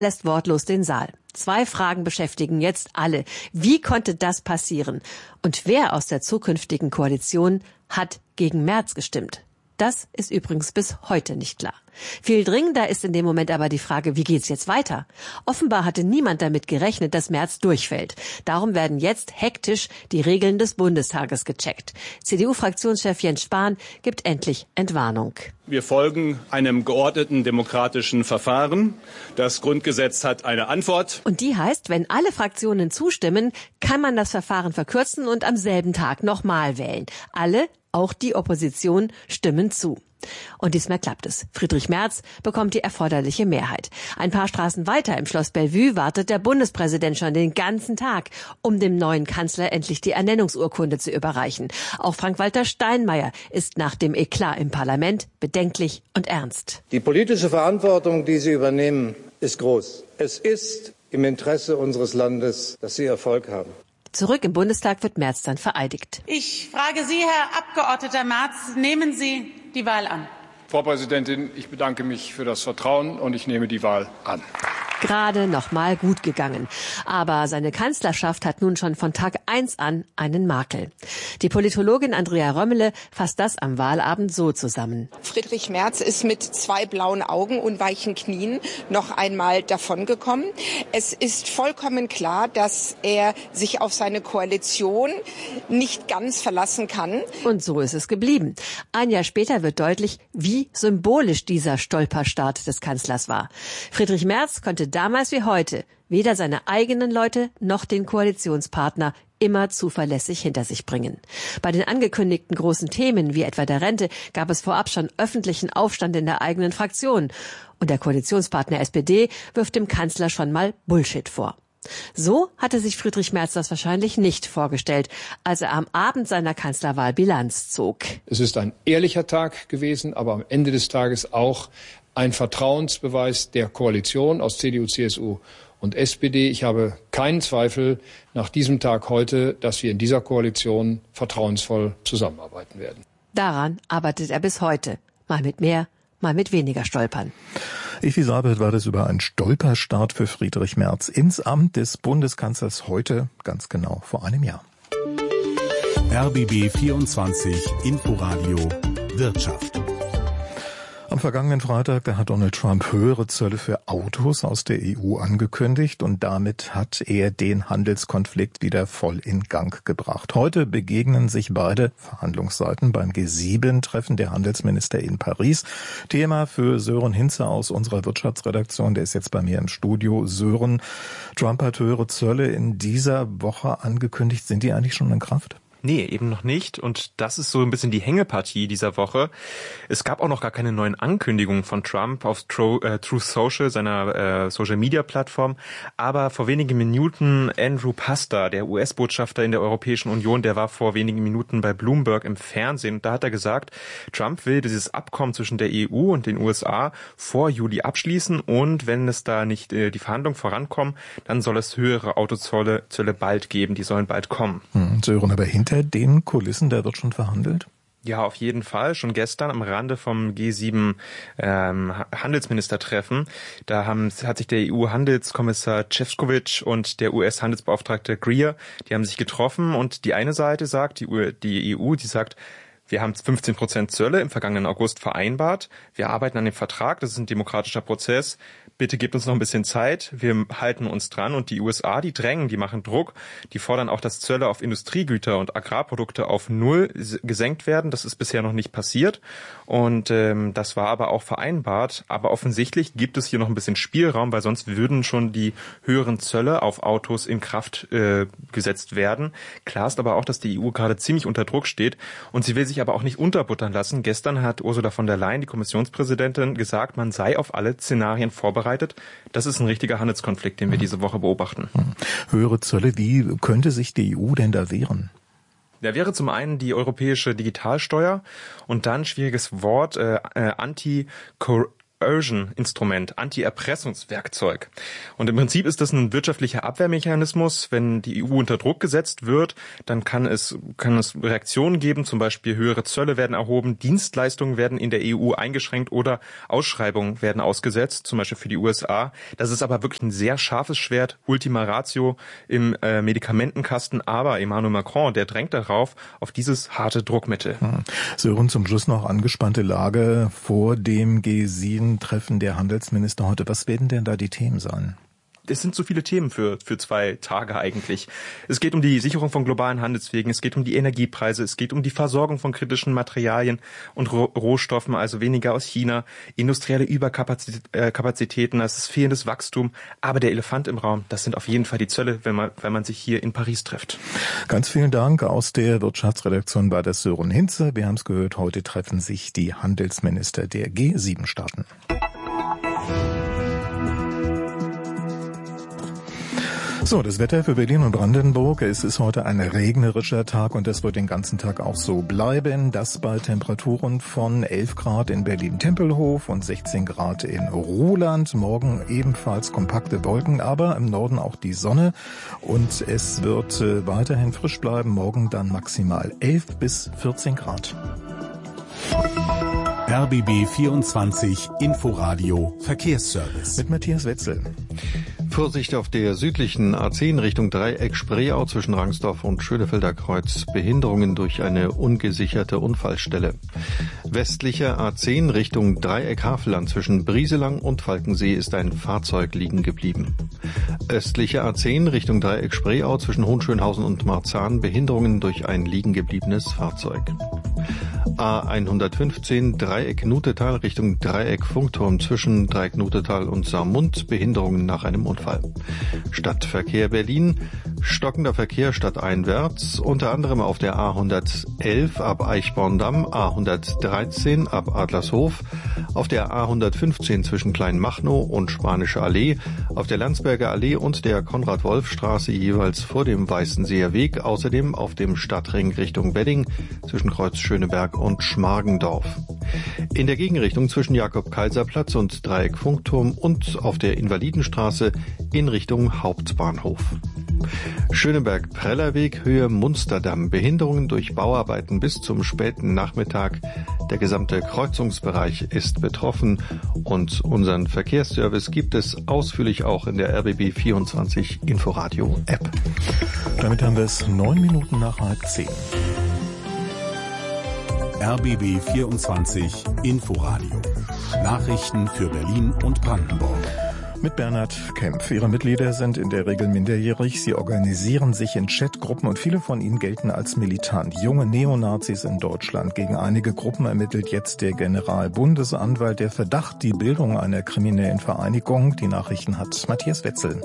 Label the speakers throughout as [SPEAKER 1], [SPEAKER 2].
[SPEAKER 1] lässt wortlos den Saal. 2 Fragen beschäftigen jetzt alle. Wie konnte das passieren? Und wer aus der zukünftigen Koalition hat gegen Merz gestimmt? Das ist übrigens bis heute nicht klar. Viel dringender ist in dem Moment aber die Frage, wie geht's jetzt weiter? Offenbar hatte niemand damit gerechnet, dass Merz durchfällt. Darum werden jetzt hektisch die Regeln des Bundestages gecheckt. CDU-Fraktionschef Jens Spahn gibt endlich Entwarnung.
[SPEAKER 2] Wir folgen einem geordneten demokratischen Verfahren. Das Grundgesetz hat eine Antwort.
[SPEAKER 1] Und die heißt, wenn alle Fraktionen zustimmen, kann man das Verfahren verkürzen und am selben Tag nochmal wählen. Alle, auch die Opposition, stimmen zu. Und diesmal klappt es. Friedrich Merz bekommt die erforderliche Mehrheit. Ein paar Straßen weiter im Schloss Bellevue wartet der Bundespräsident schon den ganzen Tag, um dem neuen Kanzler endlich die Ernennungsurkunde zu überreichen. Auch Frank-Walter Steinmeier ist nach dem Eklat im Parlament bedenklich und ernst.
[SPEAKER 3] Die politische Verantwortung, die Sie übernehmen, ist groß. Es ist im Interesse unseres Landes, dass Sie Erfolg haben.
[SPEAKER 1] Zurück im Bundestag wird Merz dann vereidigt.
[SPEAKER 4] Ich frage Sie, Herr Abgeordneter Merz, nehmen Sie die Wahl an?
[SPEAKER 2] Frau Präsidentin, ich bedanke mich für das Vertrauen und ich nehme die Wahl an.
[SPEAKER 1] Gerade noch mal gut gegangen. Aber seine Kanzlerschaft hat nun schon von Tag 1 an einen Makel. Die Politologin Andrea Römmele fasst das am Wahlabend so zusammen.
[SPEAKER 5] Friedrich Merz ist mit 2 blauen Augen und weichen Knien noch einmal davongekommen. Es ist vollkommen klar, dass er sich auf seine Koalition nicht ganz verlassen kann.
[SPEAKER 1] Und so ist es geblieben. Ein Jahr später wird deutlich, wie symbolisch dieser Stolperstart des Kanzlers war. Friedrich Merz konnte damals wie heute weder seine eigenen Leute noch den Koalitionspartner immer zuverlässig hinter sich bringen. Bei den angekündigten großen Themen wie etwa der Rente gab es vorab schon öffentlichen Aufstand in der eigenen Fraktion. Und der Koalitionspartner SPD wirft dem Kanzler schon mal Bullshit vor. So hatte sich Friedrich Merz das wahrscheinlich nicht vorgestellt, als er am Abend seiner Kanzlerwahl Bilanz zog.
[SPEAKER 6] Es ist ein ehrlicher Tag gewesen, aber am Ende des Tages auch ein Vertrauensbeweis der Koalition aus CDU, CSU und SPD. Ich habe keinen Zweifel nach diesem Tag heute, dass wir in dieser Koalition vertrauensvoll zusammenarbeiten werden.
[SPEAKER 1] Daran arbeitet er bis heute. Mal mit mehr, mal mit weniger Stolpern.
[SPEAKER 7] Evi Sabelt war das über einen Stolperstart für Friedrich Merz ins Amt des Bundeskanzlers heute, ganz genau vor einem Jahr.
[SPEAKER 8] RBB 24 Inforadio Wirtschaft.
[SPEAKER 7] Am vergangenen Freitag, da hat Donald Trump höhere Zölle für Autos aus der EU angekündigt und damit hat er den Handelskonflikt wieder voll in Gang gebracht. Heute begegnen sich beide Verhandlungsseiten beim G7-Treffen der Handelsminister in Paris. Thema für Sören Hinze aus unserer Wirtschaftsredaktion, der ist jetzt bei mir im Studio. Sören, Trump hat höhere Zölle in dieser Woche angekündigt. Sind die eigentlich schon in Kraft?
[SPEAKER 9] Nee, eben noch nicht. Und das ist so ein bisschen die Hängepartie dieser Woche. Es gab auch noch gar keine neuen Ankündigungen von Trump auf Truth Social, seiner Social-Media-Plattform. Aber vor wenigen Minuten Andrew Pasta, der US-Botschafter in der Europäischen Union, der war vor wenigen Minuten bei Bloomberg im Fernsehen. Und da hat er gesagt, Trump will dieses Abkommen zwischen der EU und den USA vor Juli abschließen. Und wenn es da nicht die Verhandlungen vorankommen, dann soll es höhere Autozölle bald geben. Die sollen bald kommen.
[SPEAKER 7] Sören, aber hinter den Kulissen, da wird schon verhandelt?
[SPEAKER 9] Ja, auf jeden Fall. Schon gestern am Rande vom G7 Handelsministertreffen, da hat sich der EU-Handelskommissar Šefčovič und der US-Handelsbeauftragte Greer, die haben sich getroffen und die eine Seite sagt, die EU, die sagt, wir haben 15% Zölle im vergangenen August vereinbart. Wir arbeiten an dem Vertrag. Das ist ein demokratischer Prozess. Bitte gebt uns noch ein bisschen Zeit. Wir halten uns dran. Und die USA, die drängen, die machen Druck. Die fordern auch, dass Zölle auf Industriegüter und Agrarprodukte auf 0 gesenkt werden. Das ist bisher noch nicht passiert. Und das war aber auch vereinbart. Aber offensichtlich gibt es hier noch ein bisschen Spielraum, weil sonst würden schon die höheren Zölle auf Autos in Kraft gesetzt werden. Klar ist aber auch, dass die EU gerade ziemlich unter Druck steht. Und sie will sich aber auch nicht unterbuttern lassen. Gestern hat Ursula von der Leyen, die Kommissionspräsidentin, gesagt, man sei auf alle Szenarien vorbereitet. Das ist ein richtiger Handelskonflikt, den wir diese Woche beobachten.
[SPEAKER 7] Höhere Zölle, wie könnte sich die EU denn da wehren?
[SPEAKER 9] Da wäre zum einen die europäische Digitalsteuer und dann, schwieriges Wort, Anti-Coercion-Instrument, Anti-Erpressungswerkzeug. Und im Prinzip ist das ein wirtschaftlicher Abwehrmechanismus. Wenn die EU unter Druck gesetzt wird, dann kann es Reaktionen geben, zum Beispiel höhere Zölle werden erhoben, Dienstleistungen werden in der EU eingeschränkt oder Ausschreibungen werden ausgesetzt, zum Beispiel für die USA. Das ist aber wirklich ein sehr scharfes Schwert, Ultima Ratio im Medikamentenkasten. Aber Emmanuel Macron, der drängt darauf, auf dieses harte Druckmittel.
[SPEAKER 7] Sören, zum Schluss noch angespannte Lage vor dem G7-Treffen der Handelsminister heute. Was werden denn da die Themen sein?
[SPEAKER 9] Es sind so viele Themen für 2 Tage eigentlich. Es geht um die Sicherung von globalen Handelswegen, es geht um die Energiepreise, es geht um die Versorgung von kritischen Materialien und Rohstoffen, also weniger aus China, industrielle Überkapazitäten, es ist fehlendes Wachstum. Aber der Elefant im Raum, das sind auf jeden Fall die Zölle, wenn man sich hier in Paris trifft.
[SPEAKER 7] Ganz vielen Dank aus der Wirtschaftsredaktion bei der Sören Hinze. Wir haben es gehört, heute treffen sich die Handelsminister der G7-Staaten. So, das Wetter für Berlin und Brandenburg. Es ist heute ein regnerischer Tag und das wird den ganzen Tag auch so bleiben. Das bei Temperaturen von 11 Grad in Berlin-Tempelhof und 16 Grad in Ruhland. Morgen ebenfalls kompakte Wolken, aber im Norden auch die Sonne. Und es wird weiterhin frisch bleiben. Morgen dann maximal 11 bis 14 Grad.
[SPEAKER 8] RBB 24 Inforadio Verkehrsservice.
[SPEAKER 7] Mit Matthias Wetzel.
[SPEAKER 10] Vorsicht auf der südlichen A10 Richtung Dreieck Spreeau zwischen Rangsdorf und Schönefelder Kreuz. Behinderungen durch eine ungesicherte Unfallstelle. Westliche A10 Richtung Dreieck Havelland zwischen Brieselang und Falkensee ist ein Fahrzeug liegen geblieben. Östliche A10 Richtung Dreieck Spreeau zwischen Hohenschönhausen und Marzahn. Behinderungen durch ein liegen gebliebenes Fahrzeug. A115 Dreieck Nutetal Richtung Dreieck Funkturm zwischen Dreieck Nutetal und Saarmund. Behinderungen nach einem Unfall. Stadtverkehr Berlin. Stockender Verkehr stadteinwärts, unter anderem auf der A111 ab Eichborn-Damm, A113 ab Adlershof, auf der A115 zwischen Kleinmachnow und Spanische Allee, auf der Landsberger Allee und der Konrad-Wolf-Straße jeweils vor dem Weißenseer Weg, außerdem auf dem Stadtring Richtung Wedding zwischen Kreuz Schöneberg und Schmargendorf. In der Gegenrichtung zwischen Jakob-Kaiser-Platz und Dreieck Funkturm und auf der Invalidenstraße in Richtung Hauptbahnhof. Schöneberg-Prellerweg, Höhe Munsterdamm. Behinderungen durch Bauarbeiten bis zum späten Nachmittag. Der gesamte Kreuzungsbereich ist betroffen und unseren Verkehrsservice gibt es ausführlich auch in der RBB 24 Inforadio App.
[SPEAKER 7] Damit haben wir es 9 Minuten nach 9:30.
[SPEAKER 8] RBB 24 Inforadio. Nachrichten für Berlin und Brandenburg.
[SPEAKER 7] Mit Bernhard Kempf. Ihre Mitglieder sind in der Regel minderjährig. Sie organisieren sich in Chatgruppen und viele von ihnen gelten als militant. Junge Neonazis in Deutschland. Gegen einige Gruppen ermittelt jetzt der Generalbundesanwalt. Der Verdacht, die Bildung einer kriminellen Vereinigung. Die Nachrichten hat Matthias Wetzel.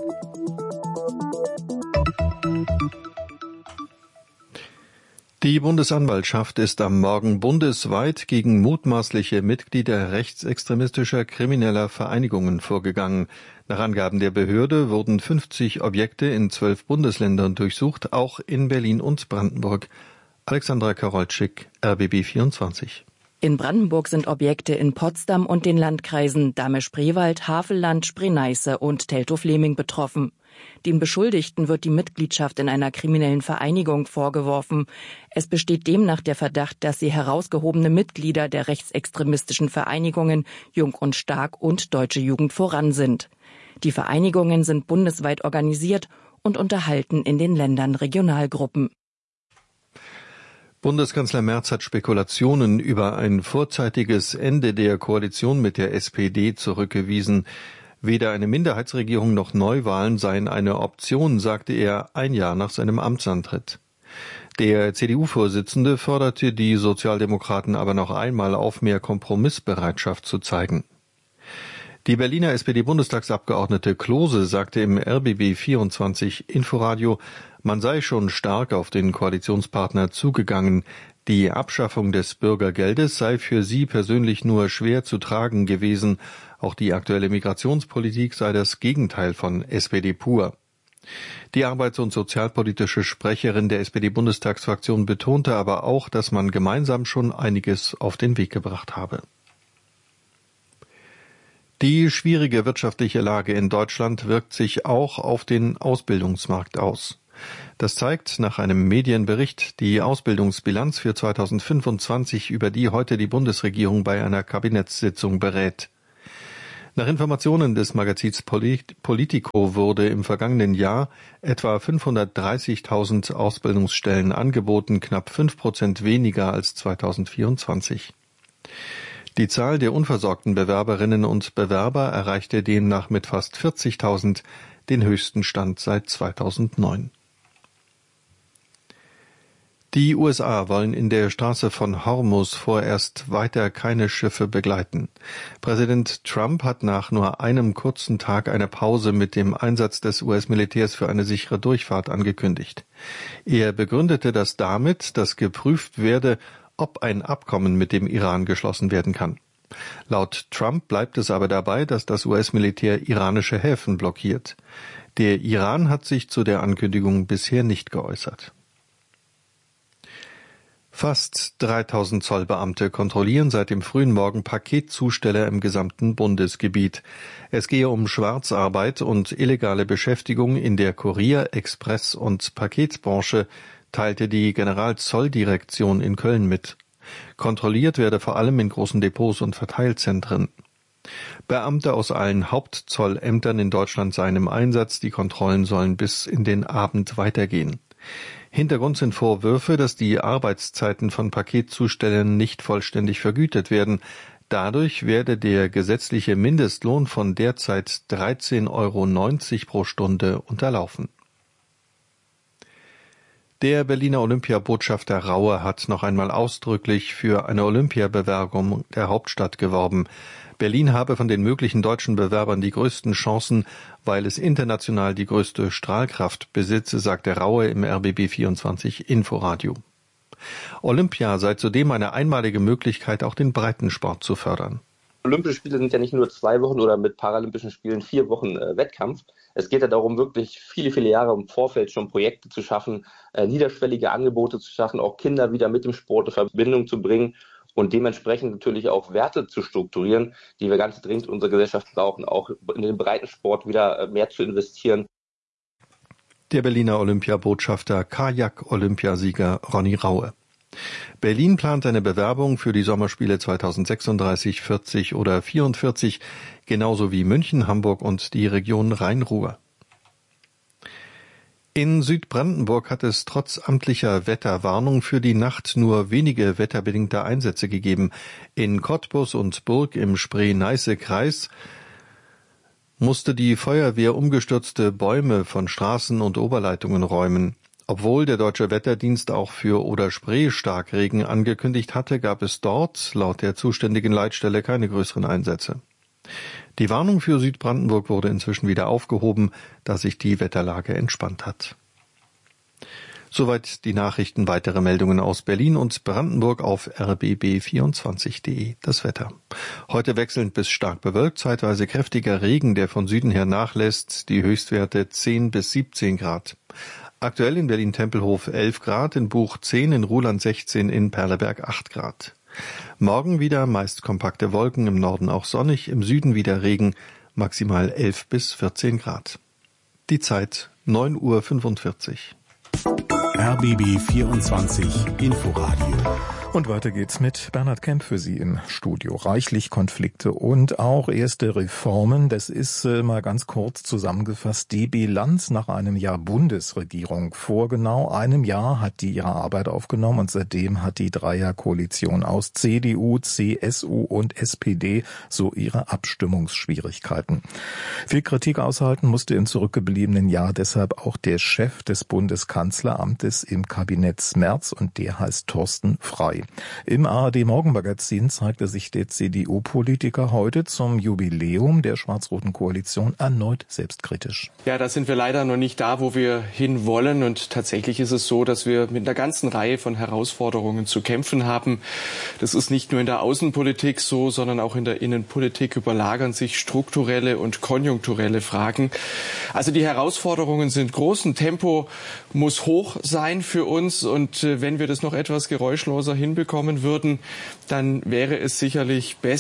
[SPEAKER 10] Die Bundesanwaltschaft ist am Morgen bundesweit gegen mutmaßliche Mitglieder rechtsextremistischer krimineller Vereinigungen vorgegangen. Nach Angaben der Behörde wurden 50 Objekte in 12 Bundesländern durchsucht, auch in Berlin und Brandenburg. Alexandra Karolczyk, RBB 24.
[SPEAKER 11] In Brandenburg sind Objekte in Potsdam und den Landkreisen Dahme-Spreewald, Havelland, Spree-Neiße und Teltow-Fleming betroffen. Den Beschuldigten wird die Mitgliedschaft in einer kriminellen Vereinigung vorgeworfen. Es besteht demnach der Verdacht, dass sie herausgehobene Mitglieder der rechtsextremistischen Vereinigungen Jung und Stark und Deutsche Jugend voran sind. Die Vereinigungen sind bundesweit organisiert und unterhalten in den Ländern Regionalgruppen.
[SPEAKER 10] Bundeskanzler Merz hat Spekulationen über ein vorzeitiges Ende der Koalition mit der SPD zurückgewiesen. Weder eine Minderheitsregierung noch Neuwahlen seien eine Option, sagte er ein Jahr nach seinem Amtsantritt. Der CDU-Vorsitzende forderte die Sozialdemokraten aber noch einmal auf, mehr Kompromissbereitschaft zu zeigen. Die Berliner SPD-Bundestagsabgeordnete Klose sagte im RBB 24 Inforadio, man sei schon stark auf den Koalitionspartner zugegangen. Die Abschaffung des Bürgergeldes sei für sie persönlich nur schwer zu tragen gewesen. Auch die aktuelle Migrationspolitik sei das Gegenteil von SPD pur. Die arbeits- und sozialpolitische Sprecherin der SPD-Bundestagsfraktion betonte aber auch, dass man gemeinsam schon einiges auf den Weg gebracht habe. Die schwierige wirtschaftliche Lage in Deutschland wirkt sich auch auf den Ausbildungsmarkt aus. Das zeigt nach einem Medienbericht die Ausbildungsbilanz für 2025, über die heute die Bundesregierung bei einer Kabinettssitzung berät. Nach Informationen des Magazins Politico wurde im vergangenen Jahr etwa 530.000 Ausbildungsstellen angeboten, knapp 5% weniger als 2024. Die Zahl der unversorgten Bewerberinnen und Bewerber erreichte demnach mit fast 40.000 den höchsten Stand seit 2009. Die USA wollen in der Straße von Hormuz vorerst weiter keine Schiffe begleiten. Präsident Trump hat nach nur einem kurzen Tag eine Pause mit dem Einsatz des US-Militärs für eine sichere Durchfahrt angekündigt. Er begründete das damit, dass geprüft werde, ob ein Abkommen mit dem Iran geschlossen werden kann. Laut Trump bleibt es aber dabei, dass das US-Militär iranische Häfen blockiert. Der Iran hat sich zu der Ankündigung bisher nicht geäußert. Fast 3.000 Zollbeamte kontrollieren seit dem frühen Morgen Paketzusteller im gesamten Bundesgebiet. Es gehe um Schwarzarbeit und illegale Beschäftigung in der Kurier-, Express- und Paketbranche, teilte die Generalzolldirektion in Köln mit. Kontrolliert werde vor allem in großen Depots und Verteilzentren. Beamte aus allen Hauptzollämtern in Deutschland seien im Einsatz. Die Kontrollen sollen bis in den Abend weitergehen. Hintergrund sind Vorwürfe, dass die Arbeitszeiten von Paketzustellern nicht vollständig vergütet werden. Dadurch werde der gesetzliche Mindestlohn von derzeit 13,90 € pro Stunde unterlaufen. Der Berliner Olympiabotschafter Raue hat noch einmal ausdrücklich für eine Olympiabewerbung der Hauptstadt geworben. Berlin habe von den möglichen deutschen Bewerbern die größten Chancen, weil es international die größte Strahlkraft besitze, sagte Raue im RBB24 Inforadio. Olympia sei zudem eine einmalige Möglichkeit, auch den Breitensport zu fördern.
[SPEAKER 12] Olympische Spiele sind ja nicht nur 2 Wochen oder mit Paralympischen Spielen 4 Wochen Wettkampf. Es geht ja darum, wirklich viele, viele Jahre im Vorfeld schon Projekte zu schaffen, niederschwellige Angebote zu schaffen, auch Kinder wieder mit dem Sport in Verbindung zu bringen und dementsprechend natürlich auch Werte zu strukturieren, die wir ganz dringend in unserer Gesellschaft brauchen, auch in den Breitensport wieder mehr zu investieren.
[SPEAKER 10] Der Berliner Olympiabotschafter Kajak-Olympiasieger Ronny Raue. Berlin plant eine Bewerbung für die Sommerspiele 2036, 40 oder 44, genauso wie München, Hamburg und die Region Rhein-Ruhr. In Südbrandenburg hat es trotz amtlicher Wetterwarnung für die Nacht nur wenige wetterbedingte Einsätze gegeben. In Cottbus und Burg im Spree-Neiße-Kreis musste die Feuerwehr umgestürzte Bäume von Straßen und Oberleitungen räumen. Obwohl der Deutsche Wetterdienst auch für Oder-Spree Starkregen angekündigt hatte, gab es dort laut der zuständigen Leitstelle keine größeren Einsätze. Die Warnung für Südbrandenburg wurde inzwischen wieder aufgehoben, da sich die Wetterlage entspannt hat. Soweit die Nachrichten. Weitere Meldungen aus Berlin und Brandenburg auf rbb24.de. Das Wetter. Heute wechselnd bis stark bewölkt, zeitweise kräftiger Regen, der von Süden her nachlässt, die Höchstwerte 10 bis 17 Grad. Aktuell in Berlin-Tempelhof 11 Grad, in Buch 10, in Ruhland 16, in Perleberg 8 Grad. Morgen wieder meist kompakte Wolken, im Norden auch sonnig, im Süden wieder Regen, maximal 11 bis 14 Grad. Die Zeit 9:45 Uhr.
[SPEAKER 8] RBB 24 Inforadio.
[SPEAKER 7] Und weiter geht's mit Bernhard Kemp für Sie im Studio. Reichlich Konflikte und auch erste Reformen. Das ist mal ganz kurz zusammengefasst die Bilanz nach einem Jahr Bundesregierung. Vor genau einem Jahr hat die ihre Arbeit aufgenommen und seitdem hat die Dreierkoalition aus CDU, CSU und SPD so ihre Abstimmungsschwierigkeiten. Viel Kritik aushalten musste im zurückgebliebenen Jahr deshalb auch der Chef des Bundeskanzleramtes im Kabinett Merz und der heißt Thorsten Frey. Im ARD-Morgenmagazin zeigte sich der CDU-Politiker heute zum Jubiläum der schwarz-roten Koalition erneut selbstkritisch.
[SPEAKER 13] Ja, da sind wir leider noch nicht da, wo wir hinwollen. Und tatsächlich ist es so, dass wir mit einer ganzen Reihe von Herausforderungen zu kämpfen haben. Das ist nicht nur in der Außenpolitik so, sondern auch in der Innenpolitik überlagern sich strukturelle und konjunkturelle Fragen. Also die Herausforderungen sind groß. Ein Tempo muss hoch sein für uns. Und wenn wir das noch etwas geräuschloser hinbekommen würden, dann wäre es sicherlich besser.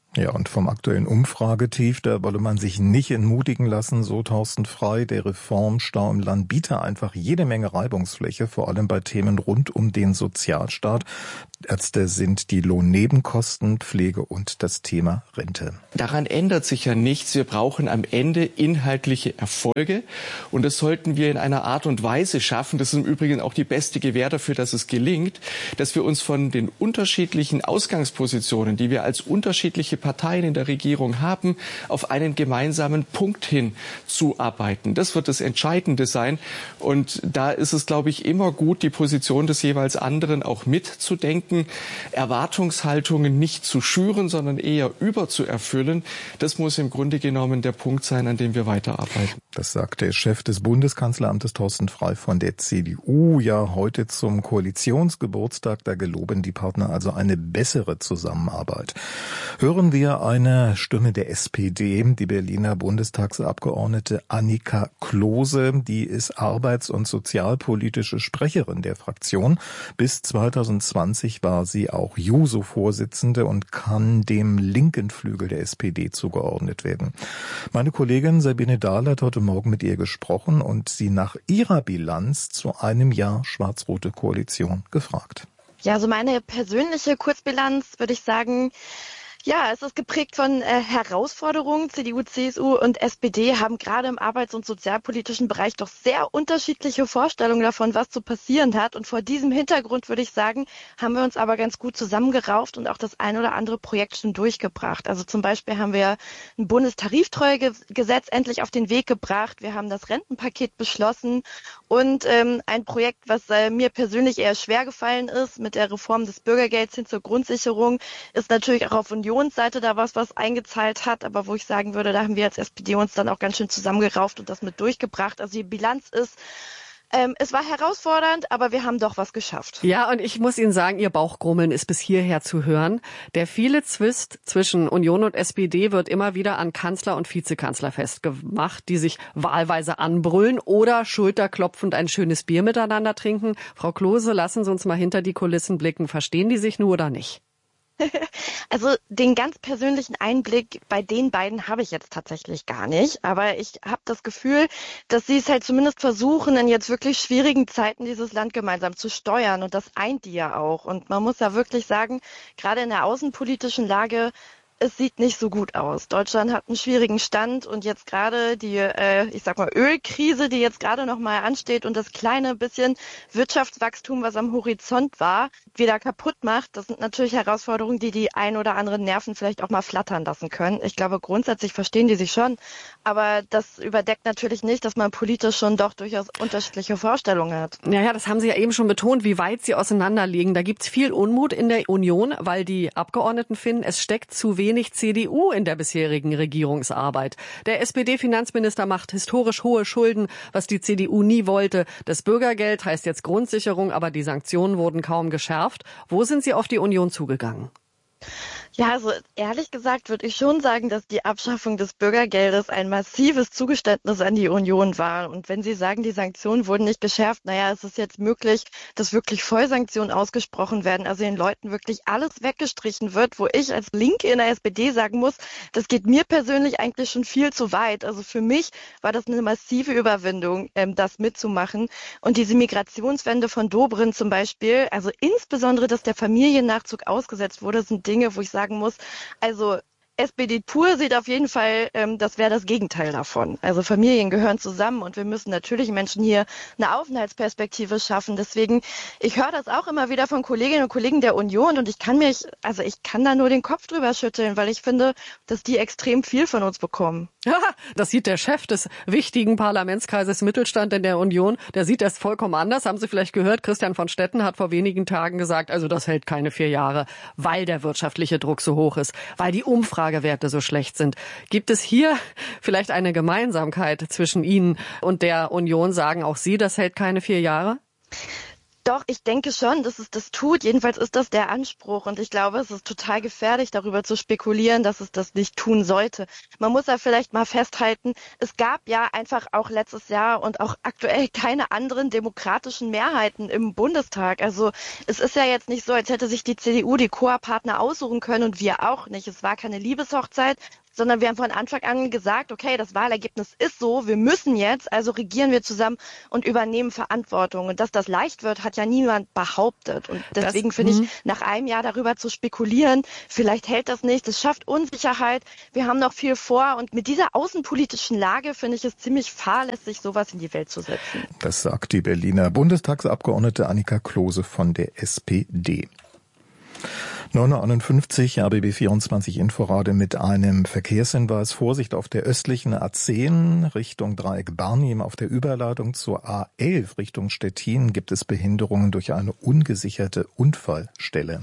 [SPEAKER 7] Ja, und vom aktuellen Umfragetief, da wolle man sich nicht entmutigen lassen, so Thorsten Frey. Der Reformstau im Land biete einfach jede Menge Reibungsfläche, vor allem bei Themen rund um den Sozialstaat. Ärzte sind die Lohnnebenkosten, Pflege und das Thema Rente.
[SPEAKER 13] Daran ändert sich ja nichts. Wir brauchen am Ende inhaltliche Erfolge. Und das sollten wir in einer Art und Weise schaffen. Das ist im Übrigen auch die beste Gewähr dafür, dass es gelingt, dass wir uns von den unterschiedlichen Ausgangspositionen, die wir als unterschiedliche Parteien in der Regierung haben, auf einen gemeinsamen Punkt hin zuarbeiten. Das wird das Entscheidende sein. Und da ist es, glaube ich, immer gut, die Position des jeweils anderen auch mitzudenken, Erwartungshaltungen nicht zu schüren, sondern eher überzuerfüllen. Das muss im Grunde genommen der Punkt sein, an dem wir weiterarbeiten.
[SPEAKER 7] Das sagt der Chef des Bundeskanzleramtes Thorsten Frey von der CDU. Ja, heute zum Koalitionsgeburtstag, da geloben die Partner also eine bessere Zusammenarbeit. Hören wir eine Stimme der SPD, die Berliner Bundestagsabgeordnete Annika Klose, die ist arbeits- und sozialpolitische Sprecherin der Fraktion. Bis 2020 war sie auch Juso-Vorsitzende und kann dem linken Flügel der SPD zugeordnet werden. Meine Kollegin Sabine Dahl hat heute Morgen mit ihr gesprochen und sie nach ihrer Bilanz zu einem Jahr schwarz-rote Koalition gefragt.
[SPEAKER 14] Ja, also meine persönliche Kurzbilanz würde ich sagen, ja, es ist geprägt von Herausforderungen. CDU, CSU und SPD haben gerade im arbeits- und sozialpolitischen Bereich doch sehr unterschiedliche Vorstellungen davon, was zu passieren hat. Und vor diesem Hintergrund würde ich sagen, haben wir uns aber ganz gut zusammengerauft und auch das ein oder andere Projekt schon durchgebracht. Also zum Beispiel haben wir ein Bundestariftreuegesetz endlich auf den Weg gebracht. Wir haben das Rentenpaket beschlossen und ein Projekt, was mir persönlich eher schwer gefallen ist, mit der Reform des Bürgergelds hin zur Grundsicherung, ist natürlich auch auf Unionsseite da was eingezahlt hat, aber wo ich sagen würde, da haben wir als SPD uns dann auch ganz schön zusammengerauft und das mit durchgebracht. Also die Bilanz ist, es war herausfordernd, aber wir haben doch was geschafft.
[SPEAKER 1] Ja, und ich muss Ihnen sagen, Ihr Bauchgrummeln ist bis hierher zu hören. Der viele Zwist zwischen Union und SPD wird immer wieder an Kanzler und Vizekanzler festgemacht, die sich wahlweise anbrüllen oder schulterklopfend ein schönes Bier miteinander trinken. Frau Klose, lassen Sie uns mal hinter die Kulissen blicken. Verstehen die sich nur oder nicht?
[SPEAKER 14] Also den ganz persönlichen Einblick bei den beiden habe ich jetzt tatsächlich gar nicht. Aber ich habe das Gefühl, dass sie es halt zumindest versuchen, in jetzt wirklich schwierigen Zeiten dieses Land gemeinsam zu steuern. Und das eint die ja auch. Und man muss ja wirklich sagen, gerade in der außenpolitischen Lage, es sieht nicht so gut aus. Deutschland hat einen schwierigen Stand und jetzt gerade die, Ölkrise, die jetzt gerade noch mal ansteht und das kleine bisschen Wirtschaftswachstum, was am Horizont war, wieder kaputt macht. Das sind natürlich Herausforderungen, die ein oder anderen Nerven vielleicht auch mal flattern lassen können. Ich glaube, grundsätzlich verstehen die sich schon, aber das überdeckt natürlich nicht, dass man politisch schon doch durchaus unterschiedliche Vorstellungen hat.
[SPEAKER 1] Ja, das haben Sie ja eben schon betont, wie weit sie auseinander liegen. Da gibt's viel Unmut in der Union, weil die Abgeordneten finden, es steckt zu wenig CDU in der bisherigen Regierungsarbeit. Der SPD-Finanzminister macht historisch hohe Schulden, was die CDU nie wollte. Das Bürgergeld heißt jetzt Grundsicherung, aber die Sanktionen wurden kaum geschärft. Wo sind Sie auf die Union zugegangen?
[SPEAKER 14] Ja, also ehrlich gesagt würde ich schon sagen, dass die Abschaffung des Bürgergeldes ein massives Zugeständnis an die Union war. Und wenn Sie sagen, die Sanktionen wurden nicht geschärft, es ist jetzt möglich, dass wirklich Vollsanktionen ausgesprochen werden, also den Leuten wirklich alles weggestrichen wird, wo ich als Linke in der SPD sagen muss, das geht mir persönlich eigentlich schon viel zu weit. Also für mich war das eine massive Überwindung, das mitzumachen. Und diese Migrationswende von Dobrindt zum Beispiel, also insbesondere, dass der Familiennachzug ausgesetzt wurde, sind Dinge, wo ich sagen muss, also SPD pur sieht auf jeden Fall, das wäre das Gegenteil davon. Also Familien gehören zusammen und wir müssen natürlich Menschen hier eine Aufenthaltsperspektive schaffen. Deswegen, ich höre das auch immer wieder von Kolleginnen und Kollegen der Union und ich kann da nur den Kopf drüber schütteln, weil ich finde, dass die extrem viel von uns bekommen.
[SPEAKER 1] Ja, das sieht der Chef des wichtigen Parlamentskreises Mittelstand in der Union. Der sieht das vollkommen anders. Haben Sie vielleicht gehört, Christian von Stetten hat vor wenigen Tagen gesagt, also das hält keine 4 Jahre, weil der wirtschaftliche Druck so hoch ist, weil die Umfragewerte so schlecht sind. Gibt es hier vielleicht eine Gemeinsamkeit zwischen Ihnen und der Union? Sagen auch Sie, das hält keine 4 Jahre?
[SPEAKER 14] Doch, ich denke schon, dass es das tut. Jedenfalls ist das der Anspruch. Und ich glaube, es ist total gefährlich, darüber zu spekulieren, dass es das nicht tun sollte. Man muss ja vielleicht mal festhalten, es gab ja einfach auch letztes Jahr und auch aktuell keine anderen demokratischen Mehrheiten im Bundestag. Also es ist ja jetzt nicht so, als hätte sich die CDU die Koalpartner aussuchen können und wir auch nicht. Es war keine Liebeshochzeit, sondern wir haben von Anfang an gesagt, okay, das Wahlergebnis ist so, wir müssen jetzt, also regieren wir zusammen und übernehmen Verantwortung. Und dass das leicht wird, hat ja niemand behauptet. Und deswegen finde ich, nach einem Jahr darüber zu spekulieren, vielleicht hält das nicht, das schafft Unsicherheit, wir haben noch viel vor. Und mit dieser außenpolitischen Lage finde ich es ziemlich fahrlässig, sowas in die Welt zu setzen.
[SPEAKER 7] Das sagt die Berliner Bundestagsabgeordnete Annika Klose von der SPD. 9:51 Uhr, RBB 24 Inforadio mit einem Verkehrshinweis. Vorsicht auf der östlichen A10 Richtung Dreieck Barnim. Auf der Überladung zur A11 Richtung Stettin gibt es Behinderungen durch eine ungesicherte Unfallstelle.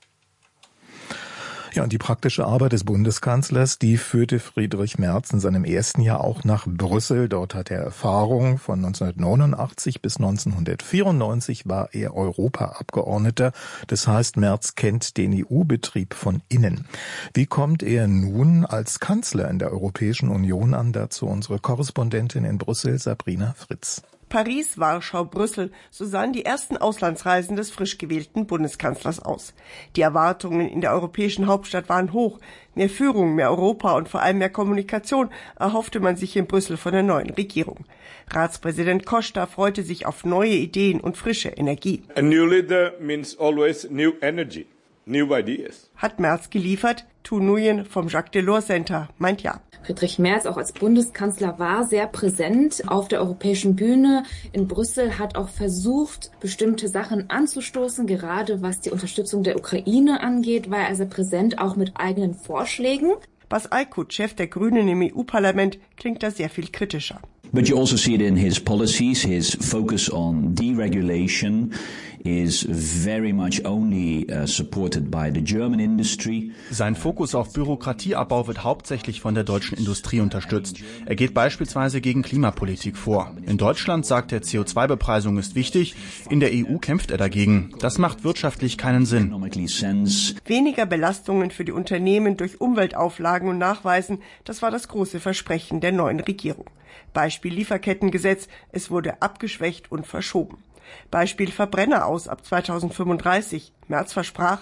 [SPEAKER 7] Ja, und die praktische Arbeit des Bundeskanzlers, die führte Friedrich Merz in seinem ersten Jahr auch nach Brüssel. Dort hat er Erfahrung. Von 1989 bis 1994 war er Europaabgeordneter. Das heißt, Merz kennt den EU-Betrieb von innen. Wie kommt er nun als Kanzler in der Europäischen Union an? Dazu unsere Korrespondentin in Brüssel, Sabrina Fritz.
[SPEAKER 15] Paris, Warschau, Brüssel, so sahen die ersten Auslandsreisen des frisch gewählten Bundeskanzlers aus. Die Erwartungen in der europäischen Hauptstadt waren hoch. Mehr Führung, mehr Europa und vor allem mehr Kommunikation erhoffte man sich in Brüssel von der neuen Regierung. Ratspräsident Costa freute sich auf neue Ideen und frische Energie.
[SPEAKER 16] A new leader means always new energy, new ideas.
[SPEAKER 15] Hat Merz geliefert? Tu Nguyen vom Jacques Delors Center meint ja.
[SPEAKER 17] Friedrich Merz auch als Bundeskanzler war sehr präsent auf der europäischen Bühne in Brüssel, hat auch versucht, bestimmte Sachen anzustoßen, gerade was die Unterstützung der Ukraine angeht, war er sehr präsent, auch mit eigenen Vorschlägen.
[SPEAKER 15] Bas Eickhout, Chef der Grünen im EU-Parlament, klingt da sehr viel kritischer.
[SPEAKER 18] But you also see it in his policies, his focus on deregulation is very much only supported by the German industry.
[SPEAKER 19] Sein Fokus auf Bürokratieabbau wird hauptsächlich von der deutschen Industrie unterstützt. Er geht beispielsweise gegen Klimapolitik vor. In Deutschland sagt er, CO2-Bepreisung ist wichtig, in der EU kämpft er dagegen. Das macht wirtschaftlich keinen Sinn.
[SPEAKER 15] Weniger Belastungen für die Unternehmen durch Umweltauflagen und Nachweisen, das war das große Versprechen der neuen Regierung. Beispiel Lieferkettengesetz, es wurde abgeschwächt und verschoben. Beispiel Verbrenner aus ab 2035. Merz versprach,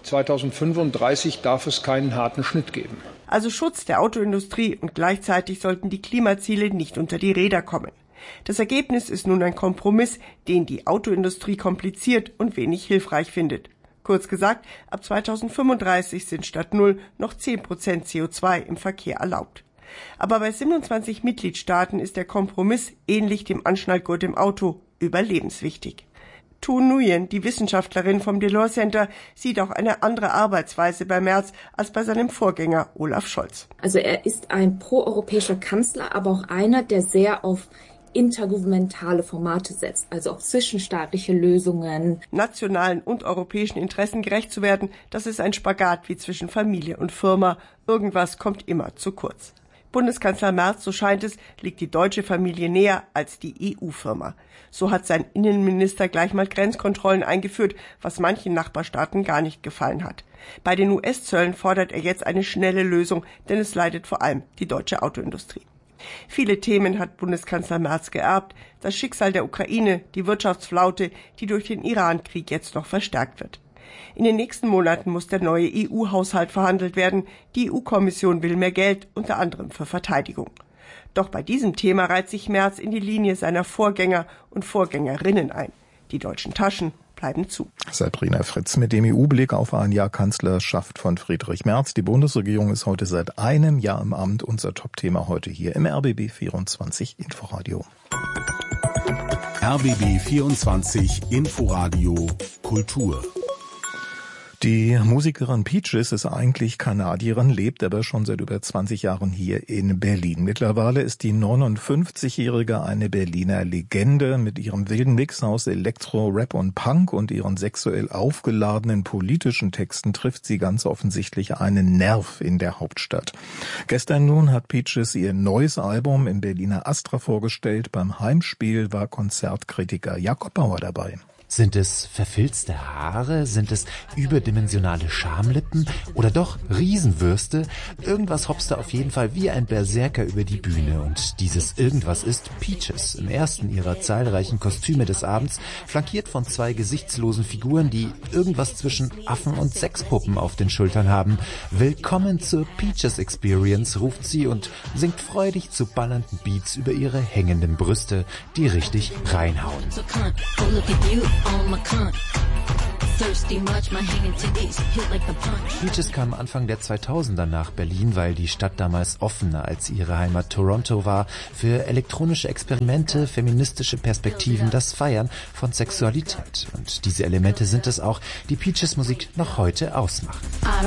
[SPEAKER 6] 2035 darf es keinen harten Schnitt geben.
[SPEAKER 15] Also Schutz der Autoindustrie und gleichzeitig sollten die Klimaziele nicht unter die Räder kommen. Das Ergebnis ist nun ein Kompromiss, den die Autoindustrie kompliziert und wenig hilfreich findet. Kurz gesagt, ab 2035 sind statt 0 noch 10% CO2 im Verkehr erlaubt. Aber bei 27 Mitgliedstaaten ist der Kompromiss, ähnlich dem Anschnallgurt im Auto, überlebenswichtig. Tu Nguyen, die Wissenschaftlerin vom Delors Center, sieht auch eine andere Arbeitsweise bei Merz als bei seinem Vorgänger Olaf Scholz.
[SPEAKER 17] Also er ist ein proeuropäischer Kanzler, aber auch einer, der sehr auf intergouvernementale Formate setzt, also auf zwischenstaatliche Lösungen.
[SPEAKER 15] Nationalen und europäischen Interessen gerecht zu werden, das ist ein Spagat wie zwischen Familie und Firma. Irgendwas kommt immer zu kurz. Bundeskanzler Merz, so scheint es, liegt die deutsche Familie näher als die EU-Firma. So hat sein Innenminister gleich mal Grenzkontrollen eingeführt, was manchen Nachbarstaaten gar nicht gefallen hat. Bei den US-Zöllen fordert er jetzt eine schnelle Lösung, denn es leidet vor allem die deutsche Autoindustrie. Viele Themen hat Bundeskanzler Merz geerbt. Das Schicksal der Ukraine, die Wirtschaftsflaute, die durch den Iran-Krieg jetzt noch verstärkt wird. In den nächsten Monaten muss der neue EU-Haushalt verhandelt werden. Die EU-Kommission will mehr Geld, unter anderem für Verteidigung. Doch bei diesem Thema reiht sich Merz in die Linie seiner Vorgänger und Vorgängerinnen ein. Die deutschen Taschen bleiben zu.
[SPEAKER 7] Sabrina Fritz mit dem EU-Blick auf ein Jahr Kanzlerschaft von Friedrich Merz. Die Bundesregierung ist heute seit einem Jahr im Amt. Unser Top-Thema heute hier im RBB 24 Inforadio.
[SPEAKER 8] RBB 24 Inforadio Kultur.
[SPEAKER 7] Die Musikerin Peaches ist eigentlich Kanadierin, lebt aber schon seit über 20 Jahren hier in Berlin. Mittlerweile ist die 59-Jährige eine Berliner Legende. Mit ihrem wilden Mix aus Elektro, Rap und Punk und ihren sexuell aufgeladenen politischen Texten trifft sie ganz offensichtlich einen Nerv in der Hauptstadt. Gestern nun hat Peaches ihr neues Album im Berliner Astra vorgestellt. Beim Heimspiel war Konzertkritiker Jakob Bauer dabei.
[SPEAKER 20] Sind es verfilzte Haare? Sind es überdimensionale Schamlippen? Oder doch Riesenwürste? Irgendwas hopste auf jeden Fall wie ein Berserker über die Bühne. Und dieses Irgendwas ist Peaches, im ersten ihrer zahlreichen Kostüme des Abends, flankiert von zwei gesichtslosen Figuren, die irgendwas zwischen Affen und Sexpuppen auf den Schultern haben. Willkommen zur Peaches Experience, ruft sie und singt freudig zu ballernden Beats über ihre hängenden Brüste, die richtig reinhauen. Peaches kam Anfang der 2000er nach Berlin, weil die Stadt damals offener als ihre Heimat Toronto war für elektronische Experimente, feministische Perspektiven, das Feiern von Sexualität. Und diese Elemente sind es auch, die Peaches Musik noch heute ausmachen.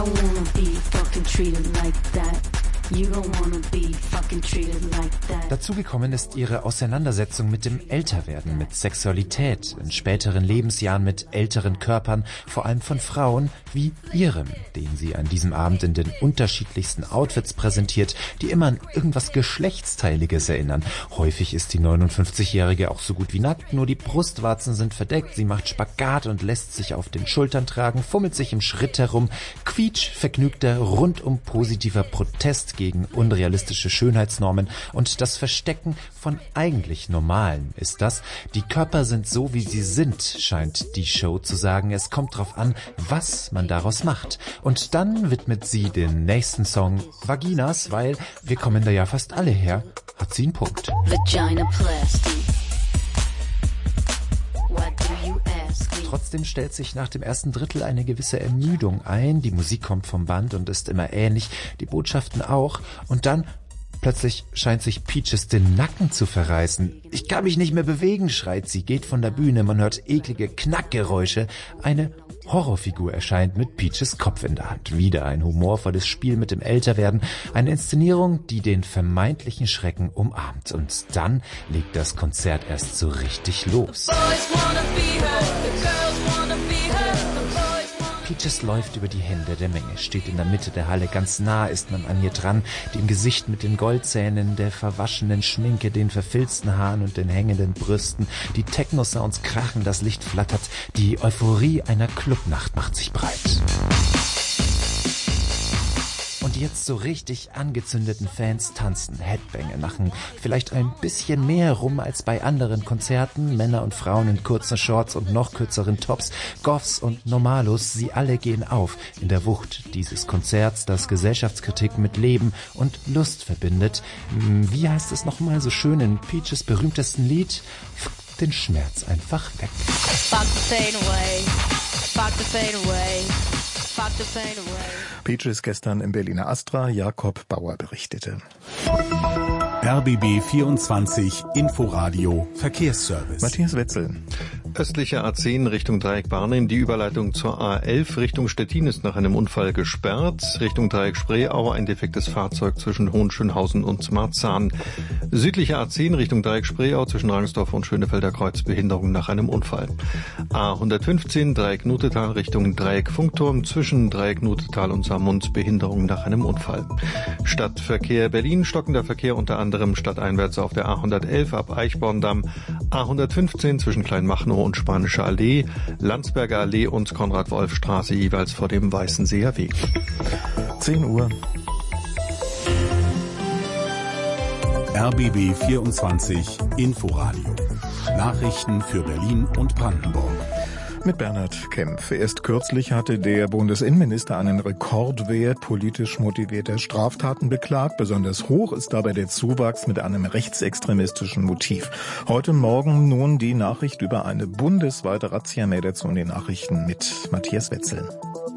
[SPEAKER 20] Dazu gekommen ist ihre Auseinandersetzung mit dem Älterwerden, mit Sexualität, in späteren Lebensjahren mit älteren Körpern, vor allem von Frauen wie ihrem, den sie an diesem Abend in den unterschiedlichsten Outfits präsentiert, die immer an irgendwas Geschlechtsteiliges erinnern. Häufig ist die 59-Jährige auch so gut wie nackt, nur die Brustwarzen sind verdeckt, sie macht Spagat und lässt sich auf den Schultern tragen, fummelt sich im Schritt herum, quietschvergnügter, rundum positiver Protest gegen unrealistische Schönheitsnormen und das Verstecken von eigentlich Normalen ist das. Die Körper sind so, wie sie sind, scheint die Show zu sagen. Es kommt drauf an, was man daraus macht. Und dann widmet sie den nächsten Song Vaginas, weil wir kommen da ja fast alle her, hat sie einen Punkt. Trotzdem stellt sich nach dem ersten Drittel eine gewisse Ermüdung ein. Die Musik kommt vom Band und ist immer ähnlich, die Botschaften auch. Und dann plötzlich scheint sich Peaches den Nacken zu verreißen. Ich kann mich nicht mehr bewegen, schreit sie, geht von der Bühne. Man hört eklige Knackgeräusche. Eine Horrorfigur erscheint mit Peaches Kopf in der Hand. Wieder ein humorvolles Spiel mit dem Älterwerden. Eine Inszenierung, die den vermeintlichen Schrecken umarmt. Und dann legt das Konzert erst so richtig los. Peaches läuft über die Hände der Menge, steht in der Mitte der Halle, ganz nah ist man an ihr dran, dem Gesicht mit den Goldzähnen, der verwaschenen Schminke, den verfilzten Haaren und den hängenden Brüsten. Die Techno-Sounds krachen, das Licht flattert, die Euphorie einer Clubnacht macht sich breit. Und jetzt so richtig angezündeten Fans tanzen, Headbanger, machen vielleicht ein bisschen mehr rum als bei anderen Konzerten. Männer und Frauen in kurzen Shorts und noch kürzeren Tops, Goths und Normalos, sie alle gehen auf in der Wucht dieses Konzerts, das Gesellschaftskritik mit Leben und Lust verbindet. Wie heißt es nochmal so schön in Peaches berühmtesten Lied? Den Schmerz einfach weg. Fuck the pain away. Fuck the pain away. Peaches gestern im Berliner Astra, Jakob Bauer berichtete.
[SPEAKER 8] RBB 24 Inforadio Verkehrsservice.
[SPEAKER 7] Matthias Wetzel.
[SPEAKER 10] Östliche A10 Richtung Dreieck Barnim. Die Überleitung zur A11 Richtung Stettin ist nach einem Unfall gesperrt. Richtung Dreieck Spreeau ein defektes Fahrzeug zwischen Hohenschönhausen und Marzahn. Südliche A10 Richtung Dreieck Spreeau zwischen Rangsdorf und Schönefelder Kreuz Behinderung nach einem Unfall. A115 Dreieck Nutetal Richtung Dreieck Funkturm zwischen Dreieck Nutetal und Saarmund Behinderung nach einem Unfall. Stadtverkehr Berlin, stockender Verkehr unter anderem stadteinwärts auf der A111 ab Eichborndamm, A115 zwischen Kleinmachnow und Spanische Allee, Landsberger Allee und Konrad-Wolf-Straße jeweils vor dem Weißenseer Weg.
[SPEAKER 7] 10 Uhr.
[SPEAKER 8] RBB 24 Inforadio. Nachrichten für Berlin und Brandenburg.
[SPEAKER 7] Mit Bernhard Kempf. Erst kürzlich hatte der Bundesinnenminister einen Rekordwert politisch motivierter Straftaten beklagt. Besonders hoch ist dabei der Zuwachs mit einem rechtsextremistischen Motiv. Heute Morgen nun die Nachricht über eine bundesweite Razzia. Mehr dazu in den Nachrichten mit Matthias Wetzel.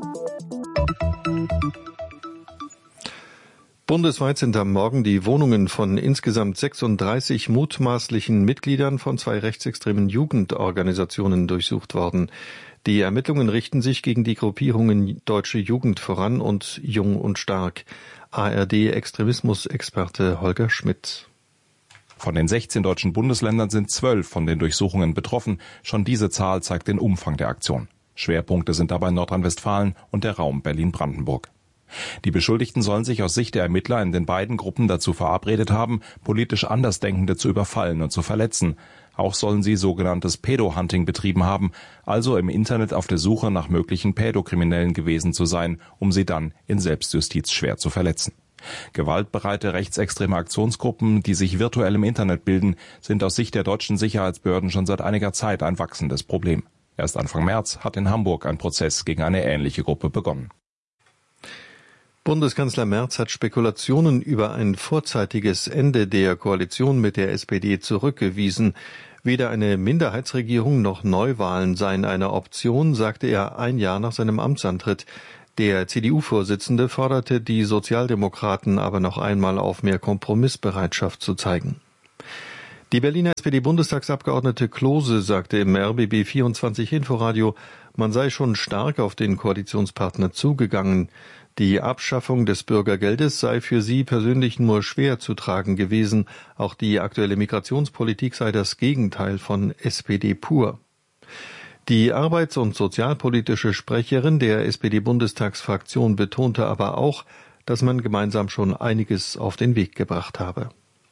[SPEAKER 10] Bundesweit sind am Morgen die Wohnungen von insgesamt 36 mutmaßlichen Mitgliedern von 2 rechtsextremen Jugendorganisationen durchsucht worden. Die Ermittlungen richten sich gegen die Gruppierungen Deutsche Jugend voran und Jung und Stark. ARD-Extremismusexperte Holger Schmidt.
[SPEAKER 21] Von den 16 deutschen Bundesländern sind 12 von den Durchsuchungen betroffen. Schon diese Zahl zeigt den Umfang der Aktion. Schwerpunkte sind dabei Nordrhein-Westfalen und der Raum Berlin-Brandenburg. Die Beschuldigten sollen sich aus Sicht der Ermittler in den beiden Gruppen dazu verabredet haben, politisch Andersdenkende zu überfallen und zu verletzen. Auch sollen sie sogenanntes Pädo-Hunting betrieben haben, also im Internet auf der Suche nach möglichen Pädokriminellen gewesen zu sein, um sie dann in Selbstjustiz schwer zu verletzen. Gewaltbereite rechtsextreme Aktionsgruppen, die sich virtuell im Internet bilden, sind aus Sicht der deutschen Sicherheitsbehörden schon seit einiger Zeit ein wachsendes Problem. Erst Anfang März hat in Hamburg ein Prozess gegen eine ähnliche Gruppe begonnen.
[SPEAKER 10] Bundeskanzler Merz hat Spekulationen über ein vorzeitiges Ende der Koalition mit der SPD zurückgewiesen. Weder eine Minderheitsregierung noch Neuwahlen seien eine Option, sagte er ein Jahr nach seinem Amtsantritt. Der CDU-Vorsitzende forderte die Sozialdemokraten aber noch einmal auf, mehr Kompromissbereitschaft zu zeigen. Die Berliner SPD-Bundestagsabgeordnete Klose sagte im RBB 24 Inforadio, man sei schon stark auf den Koalitionspartner zugegangen. Die Abschaffung des Bürgergeldes sei für sie persönlich nur schwer zu tragen gewesen. Auch die aktuelle Migrationspolitik sei das Gegenteil von SPD pur. Die arbeits- und sozialpolitische Sprecherin der SPD-Bundestagsfraktion betonte aber auch, dass man gemeinsam schon einiges auf den Weg gebracht habe.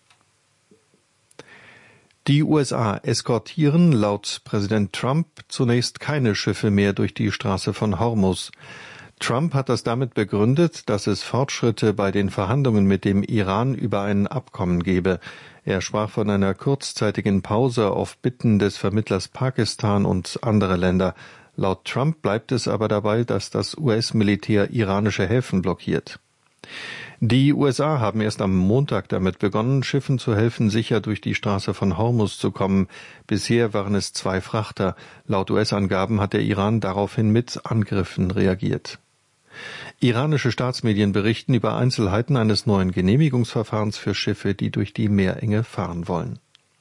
[SPEAKER 10] Die USA eskortieren laut Präsident Trump zunächst keine Schiffe mehr durch die Straße von Hormuz. Trump hat das damit begründet, dass es Fortschritte bei den Verhandlungen mit dem Iran über ein Abkommen gebe. Er sprach von einer kurzzeitigen Pause auf Bitten des Vermittlers Pakistan und andere Länder. Laut Trump bleibt es aber dabei, dass das US-Militär iranische Häfen blockiert. Die USA haben erst am Montag damit begonnen, Schiffen zu helfen, sicher durch die Straße von Hormuz zu kommen. Bisher waren es 2 Frachter. Laut US-Angaben hat der Iran daraufhin mit Angriffen reagiert. Iranische Staatsmedien berichten über Einzelheiten eines neuen Genehmigungsverfahrens für Schiffe, die durch die Meerenge fahren wollen.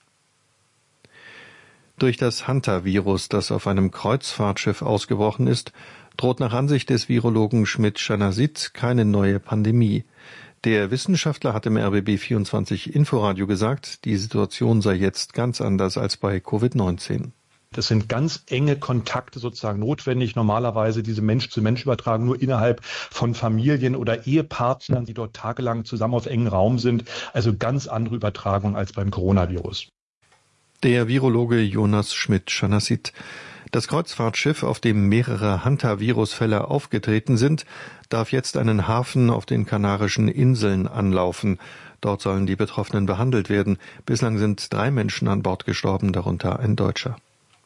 [SPEAKER 10] Durch das Hantavirus, das auf einem Kreuzfahrtschiff ausgebrochen ist, droht nach Ansicht des Virologen Schmidt-Schanasit keine neue Pandemie. Der Wissenschaftler hat im RBB 24 Inforadio gesagt, die Situation sei jetzt ganz anders als bei Covid-19.
[SPEAKER 3] Das sind ganz enge Kontakte sozusagen notwendig. Normalerweise diese Mensch-zu-Mensch-Übertragung nur innerhalb von Familien oder Ehepartnern, die dort tagelang zusammen auf engem Raum sind. Also ganz andere Übertragung als beim Coronavirus.
[SPEAKER 10] Der Virologe Jonas Schmidt-Schanasit. Das Kreuzfahrtschiff, auf dem mehrere Hantavirus-Fälle aufgetreten sind, darf jetzt einen Hafen auf den Kanarischen Inseln anlaufen. Dort sollen die Betroffenen behandelt werden. Bislang sind 3 Menschen an Bord gestorben, darunter ein Deutscher.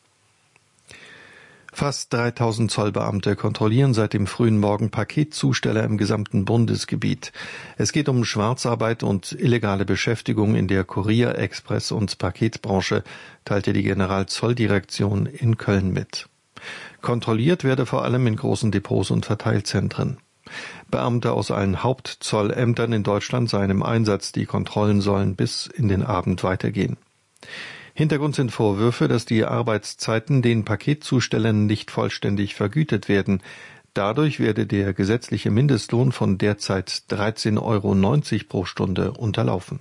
[SPEAKER 10] Fast 3000 Zollbeamte kontrollieren seit dem frühen Morgen Paketzusteller im gesamten Bundesgebiet. Es geht um Schwarzarbeit und illegale Beschäftigung in der Kurier-, Express- und Paketbranche, teilte die Generalzolldirektion in Köln mit. Kontrolliert werde vor allem in großen Depots und Verteilzentren. Beamte aus allen Hauptzollämtern in Deutschland seien im Einsatz. Die Kontrollen sollen bis in den Abend weitergehen. Hintergrund sind Vorwürfe, dass die Arbeitszeiten den Paketzustellern nicht vollständig vergütet werden. Dadurch werde der gesetzliche Mindestlohn von derzeit 13,90 € pro Stunde unterlaufen.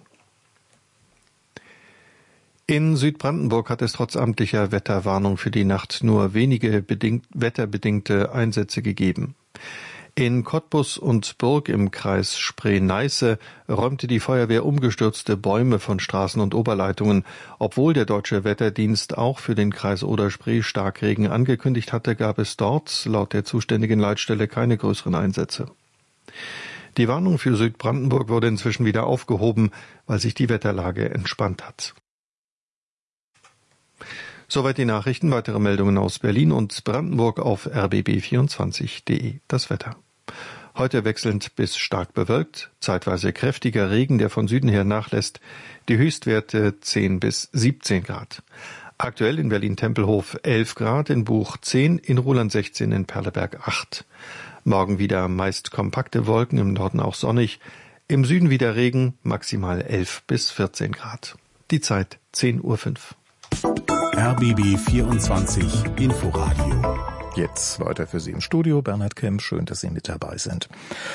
[SPEAKER 10] In Südbrandenburg hat es trotz amtlicher Wetterwarnung für die Nacht nur wenige wetterbedingte Einsätze gegeben. In Cottbus und Burg im Kreis Spree-Neiße räumte die Feuerwehr umgestürzte Bäume von Straßen und Oberleitungen. Obwohl der Deutsche Wetterdienst auch für den Kreis Oder-Spree Starkregen angekündigt hatte, gab es dort laut der zuständigen Leitstelle keine größeren Einsätze. Die Warnung für Südbrandenburg wurde inzwischen wieder aufgehoben, weil sich die Wetterlage entspannt hat. Soweit die Nachrichten. Weitere Meldungen aus Berlin und Brandenburg auf rbb24.de. Das Wetter. Heute wechselnd bis stark bewölkt, zeitweise kräftiger Regen, der von Süden her nachlässt, die Höchstwerte 10 bis 17 Grad. Aktuell in Berlin-Tempelhof 11 Grad, in Buch 10, in Ruhland 16, in Perleberg 8. Morgen wieder meist kompakte Wolken, im Norden auch sonnig, im Süden wieder Regen, maximal 11 bis 14 Grad. Die Zeit 10:05 Uhr.
[SPEAKER 8] RBB 24 Inforadio
[SPEAKER 7] Jetzt weiter für Sie im Studio. Bernhard Kemp, schön, dass Sie mit dabei sind.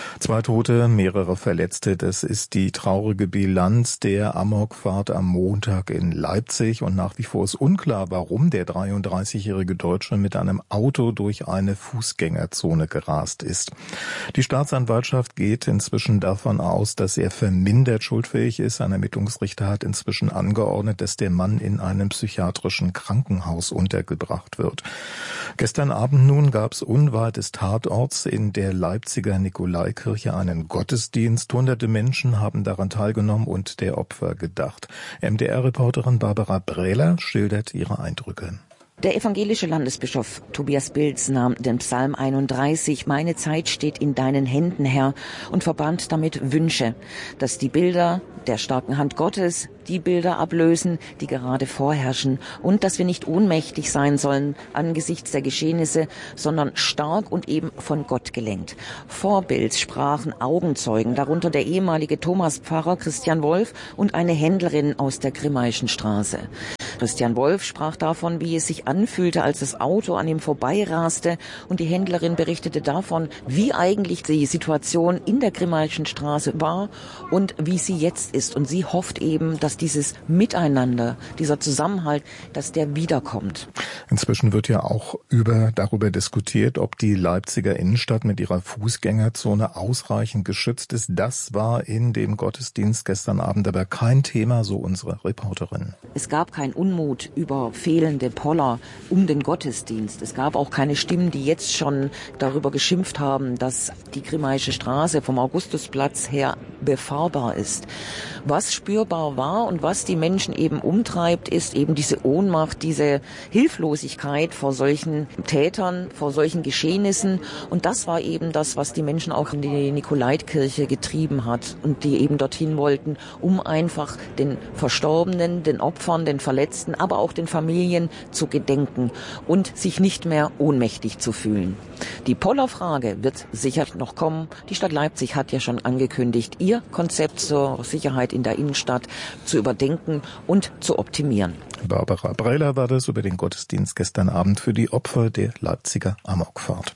[SPEAKER 7] 2 Tote, mehrere Verletzte, das ist die traurige Bilanz der Amokfahrt am Montag in Leipzig. Und nach wie vor ist unklar, warum der 33-jährige Deutsche mit einem Auto durch eine Fußgängerzone gerast ist. Die Staatsanwaltschaft geht inzwischen davon aus, dass er vermindert schuldfähig ist. Ein Ermittlungsrichter hat inzwischen angeordnet, dass der Mann in einem psychiatrischen Krankenhaus untergebracht wird. Gestern Abend nun gab es unweit des Tatorts in der Leipziger Nikolaikirche einen Gottesdienst. Hunderte Menschen haben daran teilgenommen und der Opfer gedacht. MDR-Reporterin Barbara Brehler schildert ihre Eindrücke.
[SPEAKER 4] Der evangelische Landesbischof Tobias Bilz nahm den Psalm 31, Meine Zeit steht in deinen Händen, Herr, und verband damit Wünsche, dass die Bilder der starken Hand Gottes die Bilder ablösen, die gerade vorherrschen, und dass wir nicht ohnmächtig sein sollen angesichts der Geschehnisse, sondern stark und eben von Gott gelenkt. Vor Bilz sprachen Augenzeugen, darunter der ehemalige Thomaspfarrer Christian Wolf und eine Händlerin aus der Grimmaischen Straße. Christian Wolf sprach davon, wie es sich anfühlte, als das Auto an ihm vorbeiraste, und die Händlerin berichtete davon, wie eigentlich die Situation in der Grimmaischen Straße war und wie sie jetzt ist. Und sie hofft eben, dass dieses Miteinander, dieser Zusammenhalt, dass der wiederkommt.
[SPEAKER 7] Inzwischen wird ja auch darüber diskutiert, ob die Leipziger Innenstadt mit ihrer Fußgängerzone ausreichend geschützt ist. Das war in dem Gottesdienst gestern Abend aber kein Thema, so unsere Reporterin.
[SPEAKER 4] Es gab keinen Unmut über fehlende Poller um den Gottesdienst. Es gab auch keine Stimmen, die jetzt schon darüber geschimpft haben, dass die Grimmaische Straße vom Augustusplatz her befahrbar ist. Was spürbar war und was die Menschen eben umtreibt, ist eben diese Ohnmacht, diese Hilflosigkeit vor solchen Tätern, vor solchen Geschehnissen. Und das war eben das, was die Menschen auch in die Nikolaikirche getrieben hat und die eben dorthin wollten, um einfach den Verstorbenen, den Opfern, den Verletzten, aber auch den Familien zu gedenken und sich nicht mehr ohnmächtig zu fühlen. Die Pollerfrage wird sicher noch kommen. Die Stadt Leipzig hat ja schon angekündigt, ihr Konzept zur Sicherheit in der Innenstadt zu überdenken und zu optimieren.
[SPEAKER 7] Barbara Brehler war das über den Gottesdienst gestern Abend für die Opfer der Leipziger Amokfahrt.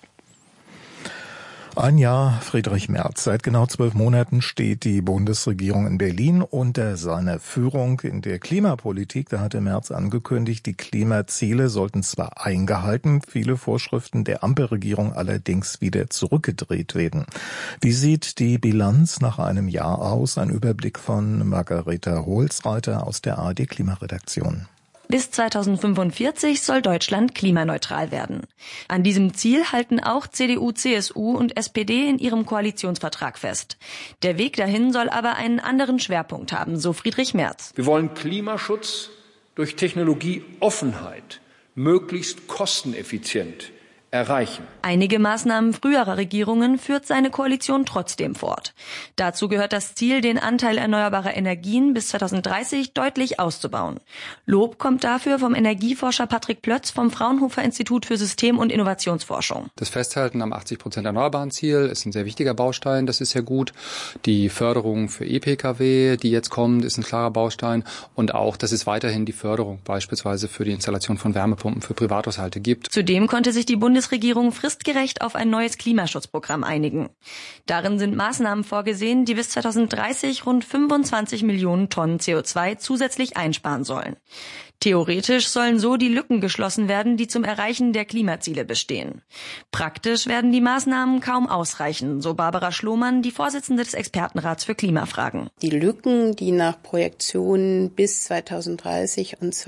[SPEAKER 7] Ein Jahr Friedrich Merz. Seit genau 12 Monaten steht die Bundesregierung in Berlin unter seiner Führung in der Klimapolitik. Da hatte Merz angekündigt, die Klimaziele sollten zwar eingehalten, viele Vorschriften der Ampelregierung allerdings wieder zurückgedreht werden. Wie sieht die Bilanz nach einem Jahr aus? Ein Überblick von Margareta Holzreiter aus der ARD-Klimaredaktion.
[SPEAKER 22] Bis 2045 soll Deutschland klimaneutral werden. An diesem Ziel halten auch CDU, CSU und SPD in ihrem Koalitionsvertrag fest. Der Weg dahin soll aber einen anderen Schwerpunkt haben, so Friedrich Merz.
[SPEAKER 6] Wir wollen Klimaschutz durch Technologieoffenheit möglichst kosteneffizient erreichen.
[SPEAKER 22] Einige Maßnahmen früherer Regierungen führt seine Koalition trotzdem fort. Dazu gehört das Ziel, den Anteil erneuerbarer Energien bis 2030 deutlich auszubauen. Lob kommt dafür vom Energieforscher Patrick Plötz vom Fraunhofer Institut für System- und Innovationsforschung.
[SPEAKER 23] Das Festhalten am 80% erneuerbaren Ziel ist ein sehr wichtiger Baustein, das ist ja gut. Die Förderung für E-Pkw, die jetzt kommt, ist ein klarer Baustein. Und auch, dass es weiterhin die Förderung beispielsweise für die Installation von Wärmepumpen für Privathaushalte gibt.
[SPEAKER 22] Zudem konnte sich die Bundesregierung fristgerecht auf ein neues Klimaschutzprogramm einigen. Darin sind Maßnahmen vorgesehen, die bis 2030 rund 25 Millionen Tonnen CO2 zusätzlich einsparen sollen. Theoretisch sollen so die Lücken geschlossen werden, die zum Erreichen der Klimaziele bestehen. Praktisch werden die Maßnahmen kaum ausreichen, so Barbara Schlohmann, die Vorsitzende des Expertenrats für Klimafragen.
[SPEAKER 24] Die Lücken, die nach Projektionen bis 2030 und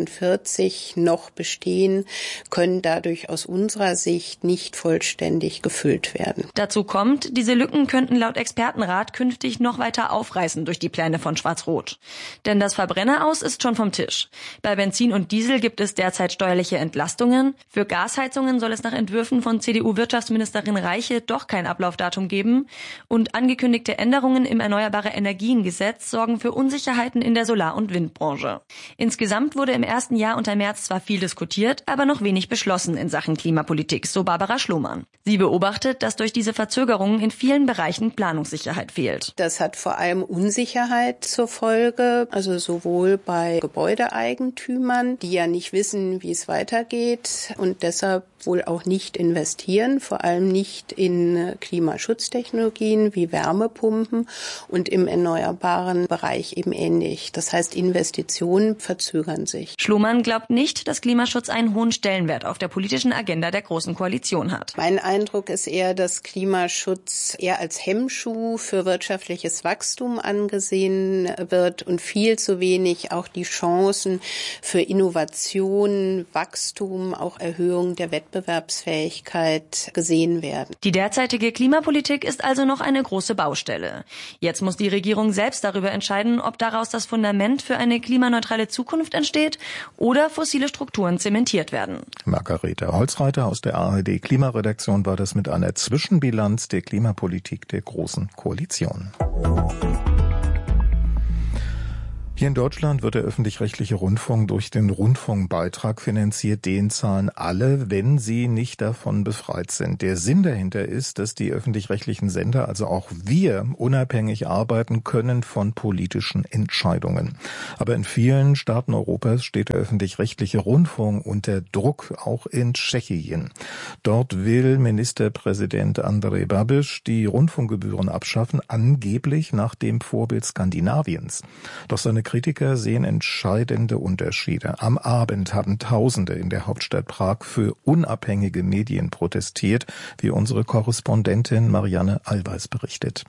[SPEAKER 24] 2040 noch bestehen, können dadurch aus unserer Sicht nicht vollständig gefüllt werden.
[SPEAKER 22] Dazu kommt, diese Lücken könnten laut Expertenrat künftig noch weiter aufreißen durch die Pläne von Schwarz-Rot. Denn das Verbrenneraus ist schon vom Tisch. Bei Benzin und Diesel gibt es derzeit steuerliche Entlastungen. Für Gasheizungen soll es nach Entwürfen von CDU-Wirtschaftsministerin Reiche doch kein Ablaufdatum geben. Und angekündigte Änderungen im Erneuerbare-Energien-Gesetz sorgen für Unsicherheiten in der Solar- und Windbranche. Insgesamt wurde im ersten Jahr unter Merz zwar viel diskutiert, aber noch wenig beschlossen in Sachen Klimapolitik, so Barbara Schlohmann. Sie beobachtet, dass durch diese Verzögerungen in vielen Bereichen Planungssicherheit fehlt.
[SPEAKER 24] Das hat vor allem Unsicherheit zur Folge, also sowohl bei Gebäudeeigentümern Eigentümern, die ja nicht wissen, wie es weitergeht und deshalb wohl auch nicht investieren, vor allem nicht in Klimaschutztechnologien wie Wärmepumpen und im erneuerbaren Bereich eben ähnlich. Das heißt, Investitionen verzögern sich.
[SPEAKER 22] Schlumann glaubt nicht, dass Klimaschutz einen hohen Stellenwert auf der politischen Agenda der Großen Koalition hat.
[SPEAKER 24] Mein Eindruck ist eher, dass Klimaschutz eher als Hemmschuh für wirtschaftliches Wachstum angesehen wird und viel zu wenig auch die Chancen für Innovation, Wachstum, auch Erhöhung der Wettbewerbsfähigkeit gesehen werden.
[SPEAKER 22] Die derzeitige Klimapolitik ist also noch eine große Baustelle. Jetzt muss die Regierung selbst darüber entscheiden, ob daraus das Fundament für eine klimaneutrale Zukunft entsteht oder fossile Strukturen zementiert werden.
[SPEAKER 7] Margarete Holzreiter aus der ARD Klimaredaktion war das mit einer Zwischenbilanz der Klimapolitik der Großen Koalition. Hier in Deutschland wird der öffentlich-rechtliche Rundfunk durch den Rundfunkbeitrag finanziert. Den zahlen alle, wenn sie nicht davon befreit sind. Der Sinn dahinter ist, dass die öffentlich-rechtlichen Sender, also auch wir, unabhängig arbeiten können von politischen Entscheidungen. Aber in vielen Staaten Europas steht der öffentlich-rechtliche Rundfunk unter Druck, auch in Tschechien. Dort will Ministerpräsident Andrej Babiš die Rundfunkgebühren abschaffen, angeblich nach dem Vorbild Skandinaviens. Doch seine Kritiker sehen entscheidende Unterschiede. Am Abend haben Tausende in der Hauptstadt Prag für unabhängige Medien protestiert, wie unsere Korrespondentin Marianne Allweis berichtet.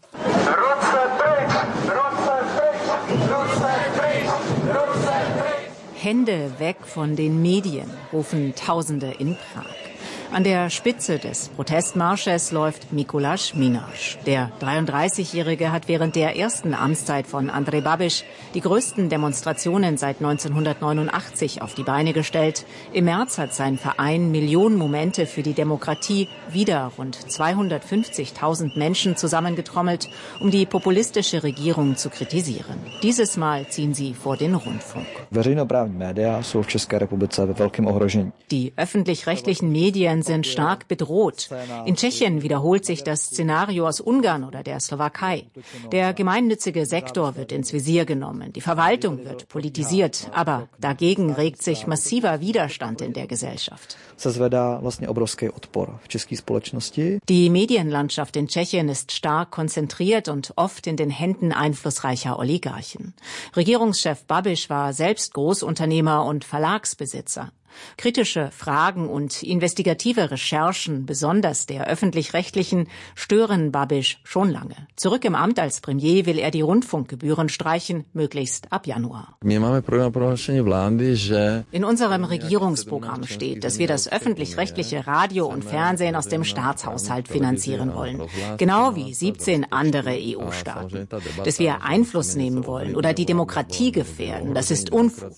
[SPEAKER 2] Hände weg von den Medien, rufen Tausende in Prag. An der Spitze des Protestmarsches läuft Mikuláš Minář. Der 33-Jährige hat während der ersten Amtszeit von Andrej Babiš die größten Demonstrationen seit 1989 auf die Beine gestellt. Im März hat sein Verein Millionen Momente für die Demokratie wieder rund 250.000 Menschen zusammengetrommelt, um die populistische Regierung zu kritisieren. Dieses Mal ziehen sie vor den Rundfunk. Die öffentlich-rechtlichen Medien sind stark bedroht. In Tschechien wiederholt sich das Szenario aus Ungarn oder der Slowakei. Der gemeinnützige Sektor wird ins Visier genommen. Die Verwaltung wird politisiert. Aber dagegen regt sich massiver Widerstand in der Gesellschaft. Die Medienlandschaft in Tschechien ist stark konzentriert und oft in den Händen einflussreicher Oligarchen. Regierungschef Babiš war selbst Großunternehmer und Verlagsbesitzer. Kritische Fragen und investigative Recherchen, besonders der öffentlich-rechtlichen, stören Babiš schon lange. Zurück im Amt als Premier will er die Rundfunkgebühren streichen, möglichst ab Januar. In unserem Regierungsprogramm steht, dass wir das öffentlich-rechtliche Radio und Fernsehen aus dem Staatshaushalt finanzieren wollen, genau wie 17 andere EU-Staaten. Dass wir Einfluss nehmen wollen oder die Demokratie gefährden, das ist Unfug.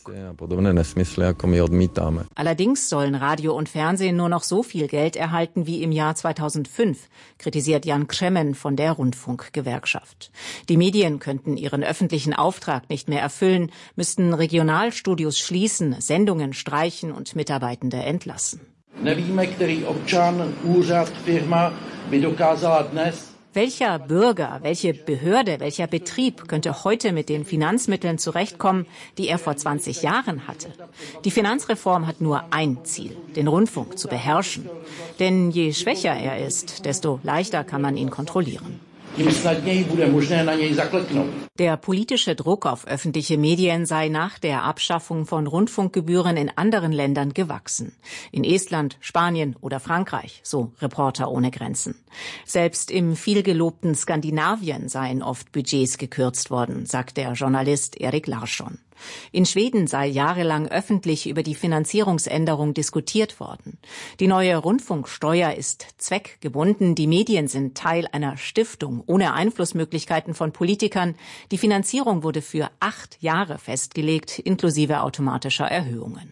[SPEAKER 2] Allerdings sollen Radio und Fernsehen nur noch so viel Geld erhalten wie im Jahr 2005, kritisiert Jan Křemen von der Rundfunkgewerkschaft. Die Medien könnten ihren öffentlichen Auftrag nicht mehr erfüllen, müssten Regionalstudios schließen, Sendungen streichen und Mitarbeitende entlassen. Welcher Bürger, welche Behörde, welcher Betrieb könnte heute mit den Finanzmitteln zurechtkommen, die er vor 20 Jahren hatte? Die Finanzreform hat nur ein Ziel, den Rundfunk zu beherrschen. Denn je schwächer er ist, desto leichter kann man ihn kontrollieren. Der politische Druck auf öffentliche Medien sei nach der Abschaffung von Rundfunkgebühren in anderen Ländern gewachsen. In Estland, Spanien oder Frankreich, so Reporter ohne Grenzen. Selbst im vielgelobten Skandinavien seien oft Budgets gekürzt worden, sagt der Journalist Erik Larsson. In Schweden sei jahrelang öffentlich über die Finanzierungsänderung diskutiert worden. Die neue Rundfunksteuer ist zweckgebunden. Die Medien sind Teil einer Stiftung ohne Einflussmöglichkeiten von Politikern. Die Finanzierung wurde für 8 Jahre festgelegt, inklusive automatischer Erhöhungen.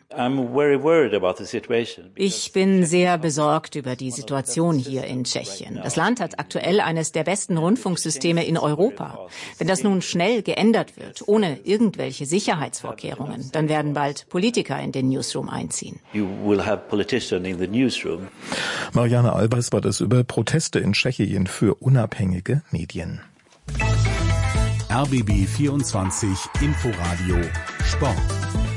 [SPEAKER 2] Ich bin sehr besorgt über die Situation hier in Tschechien. Das Land hat aktuell eines der besten Rundfunksysteme in Europa. Wenn das nun schnell geändert wird, ohne irgendwelche Sicherheitsvorkehrungen, dann werden bald Politiker in den Newsroom einziehen.
[SPEAKER 7] Marianne Allweis war das über Proteste in Tschechien für unabhängige Medien.
[SPEAKER 8] RBB 24 Inforadio Sport.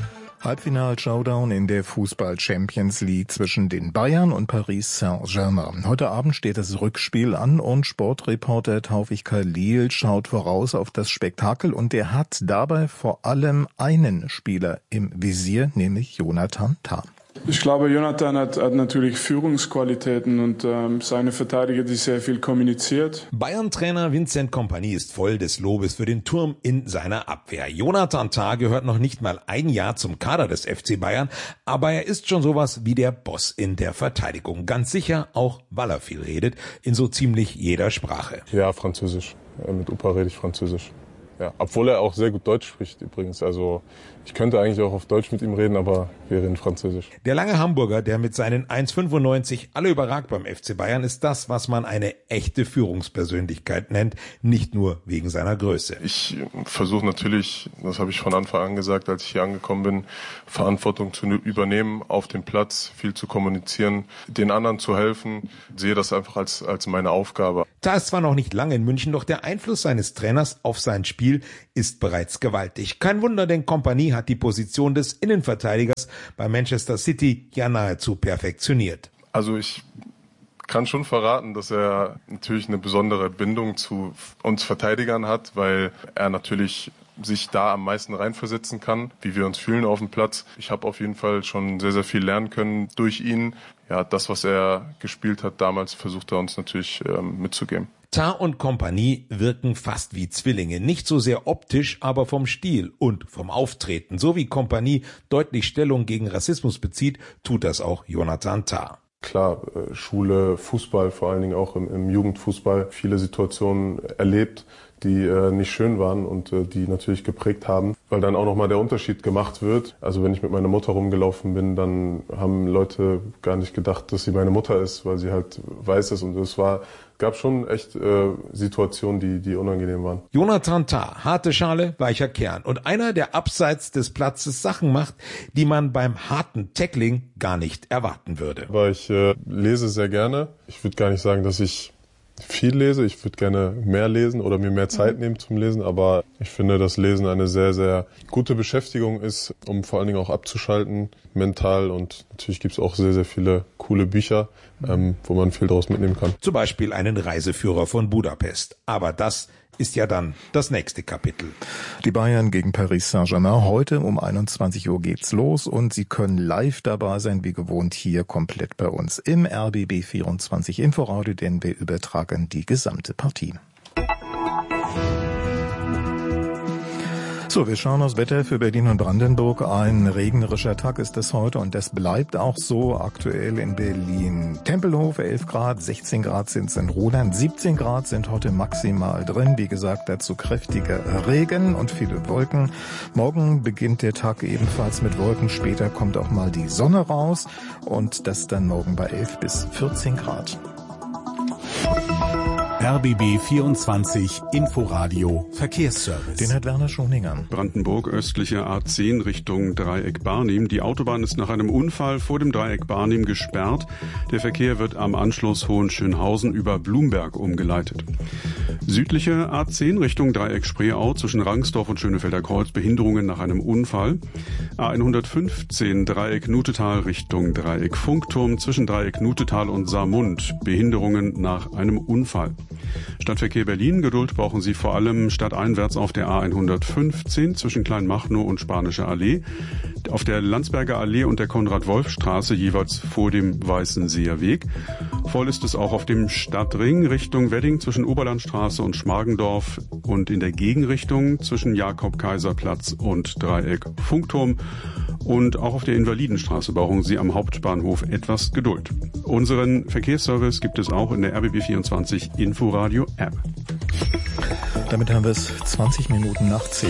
[SPEAKER 7] Halbfinal-Showdown in der Fußball-Champions League zwischen den Bayern und Paris Saint-Germain. Heute Abend steht das Rückspiel an und Sportreporter Taufik Khalil schaut voraus auf das Spektakel und er hat dabei vor allem einen Spieler im Visier, nämlich Jonathan Tah.
[SPEAKER 5] Ich glaube, Jonathan hat natürlich Führungsqualitäten und seine Verteidiger, die sehr viel kommuniziert.
[SPEAKER 9] Bayern-Trainer Vincent Kompany ist voll des Lobes für den Turm in seiner Abwehr. Jonathan Tah gehört noch nicht mal ein Jahr zum Kader des FC Bayern, aber er ist schon sowas wie der Boss in der Verteidigung. Ganz sicher auch, weil er viel redet, in so ziemlich jeder Sprache.
[SPEAKER 11] Ja, Französisch. Mit Opa rede ich Französisch. Ja, obwohl er auch sehr gut Deutsch spricht übrigens. Also ich könnte eigentlich auch auf Deutsch mit ihm reden, aber wir reden Französisch.
[SPEAKER 9] Der lange Hamburger, der mit seinen 1,95 alle überragt beim FC Bayern, ist das, was man eine echte Führungspersönlichkeit nennt, nicht nur wegen seiner Größe.
[SPEAKER 11] Ich versuche natürlich, das habe ich von Anfang an gesagt, als ich hier angekommen bin, Verantwortung zu übernehmen, auf dem Platz viel zu kommunizieren, den anderen zu helfen. Ich sehe das einfach als meine Aufgabe.
[SPEAKER 9] Tah ist zwar noch nicht lange in München, doch der Einfluss seines Trainers auf sein Spiel ist bereits gewaltig. Kein Wunder, denn Kompany hat die Position des Innenverteidigers bei Manchester City ja nahezu perfektioniert.
[SPEAKER 11] Also ich kann schon verraten, dass er natürlich eine besondere Bindung zu uns Verteidigern hat, weil er natürlich sich da am meisten reinversetzen kann, wie wir uns fühlen auf dem Platz. Ich habe auf jeden Fall schon sehr, sehr viel lernen können durch ihn. Ja, das, was er gespielt hat damals, versucht er uns natürlich mitzugeben.
[SPEAKER 9] Tah und Kompany wirken fast wie Zwillinge, nicht so sehr optisch, aber vom Stil und vom Auftreten. So wie Kompany deutlich Stellung gegen Rassismus bezieht, tut das auch Jonathan Tah.
[SPEAKER 11] Klar, Schule, Fußball, vor allen Dingen auch im Jugendfußball, viele Situationen erlebt, die nicht schön waren und die natürlich geprägt haben, weil dann auch nochmal der Unterschied gemacht wird. Also wenn ich mit meiner Mutter rumgelaufen bin, dann haben Leute gar nicht gedacht, dass sie meine Mutter ist, weil sie halt weiß ist und gab schon echt Situationen, die unangenehm waren.
[SPEAKER 9] Jonathan Tah, harte Schale, weicher Kern und einer, der abseits des Platzes Sachen macht, die man beim harten Tackling gar nicht erwarten würde.
[SPEAKER 11] Aber ich lese sehr gerne. Ich würde gar nicht sagen, dass ich viel lese. Ich würde gerne mehr lesen oder mir mehr Zeit nehmen zum Lesen, aber ich finde, dass Lesen eine sehr, sehr gute Beschäftigung ist, um vor allen Dingen auch abzuschalten, mental, und natürlich gibt es auch sehr, sehr viele coole Bücher, wo man viel daraus mitnehmen kann.
[SPEAKER 9] Zum Beispiel einen Reiseführer von Budapest. Aber das ist ja dann das nächste Kapitel.
[SPEAKER 7] Die Bayern gegen Paris Saint-Germain. Heute um 21 Uhr geht's los und Sie können live dabei sein, wie gewohnt, hier komplett bei uns im RBB 24 Inforadio, denn wir übertragen die gesamte Partie. So, wir schauen aufs Wetter für Berlin und Brandenburg. Ein regnerischer Tag ist es heute und das bleibt auch so aktuell in Berlin. Tempelhof 11 Grad, 16 Grad sind es in Roland, 17 Grad sind heute maximal drin. Wie gesagt, dazu kräftiger Regen und viele Wolken. Morgen beginnt der Tag ebenfalls mit Wolken. Später kommt auch mal die Sonne raus und das dann morgen bei 11 bis 14 Grad.
[SPEAKER 8] RBB 24 Inforadio Verkehrsservice.
[SPEAKER 7] Den hat Werner Schoninger.
[SPEAKER 12] Brandenburg, östliche A10 Richtung Dreieck Barnim. Die Autobahn ist nach einem Unfall vor dem Dreieck Barnim gesperrt. Der Verkehr wird am Anschluss Hohenschönhausen über Blumberg umgeleitet. Südliche A10 Richtung Dreieck Spreeau zwischen Rangsdorf und Schönefelder Kreuz. Behinderungen nach einem Unfall. A115 Dreieck Nutetal Richtung Dreieck Funkturm zwischen Dreieck Nutetal und Saarmund. Behinderungen nach einem Unfall. Stadtverkehr Berlin, Geduld brauchen Sie vor allem stadteinwärts auf der A115 zwischen Kleinmachnow und Spanische Allee, auf der Landsberger Allee und der Konrad-Wolf-Straße jeweils vor dem Weißenseer Weg. Voll ist es auch auf dem Stadtring Richtung Wedding zwischen Oberlandstraße und Schmargendorf und in der Gegenrichtung zwischen Jakob-Kaiser-Platz und Dreieck Funkturm. Und auch auf der Invalidenstraße brauchen Sie am Hauptbahnhof etwas Geduld. Unseren Verkehrsservice gibt es auch in der RBB24 Inforadio App.
[SPEAKER 7] Damit haben wir es 20 Minuten nach 10.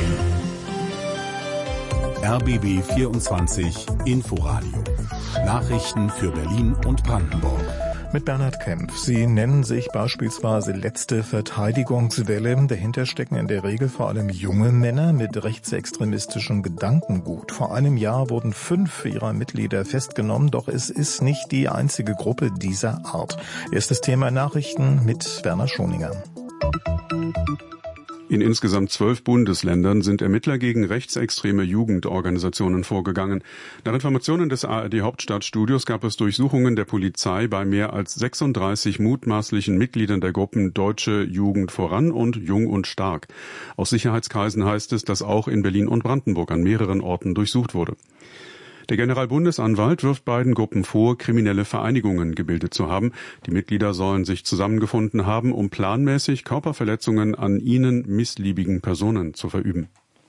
[SPEAKER 8] RBB 24 Inforadio. Nachrichten für Berlin und Brandenburg.
[SPEAKER 7] Mit Bernhard Kempf. Sie nennen sich beispielsweise letzte Verteidigungswelle. Dahinter stecken in der Regel vor allem junge Männer mit rechtsextremistischem Gedankengut. Vor einem Jahr wurden 5 ihrer Mitglieder festgenommen, doch es ist nicht die einzige Gruppe dieser Art. Erstes Thema Nachrichten mit Werner Schoninger.
[SPEAKER 12] In insgesamt 12 Bundesländern sind Ermittler gegen rechtsextreme Jugendorganisationen vorgegangen. Nach Informationen des ARD-Hauptstadtstudios gab es Durchsuchungen der Polizei bei mehr als 36 mutmaßlichen Mitgliedern der Gruppen Deutsche Jugend voran und Jung und Stark. Aus Sicherheitskreisen heißt es, dass auch in Berlin und Brandenburg an mehreren Orten durchsucht wurde. Der Generalbundesanwalt wirft beiden Gruppen vor, kriminelle Vereinigungen gebildet zu haben. Die Mitglieder sollen sich zusammengefunden haben, um planmäßig Körperverletzungen an ihnen missliebigen Personen zu verüben.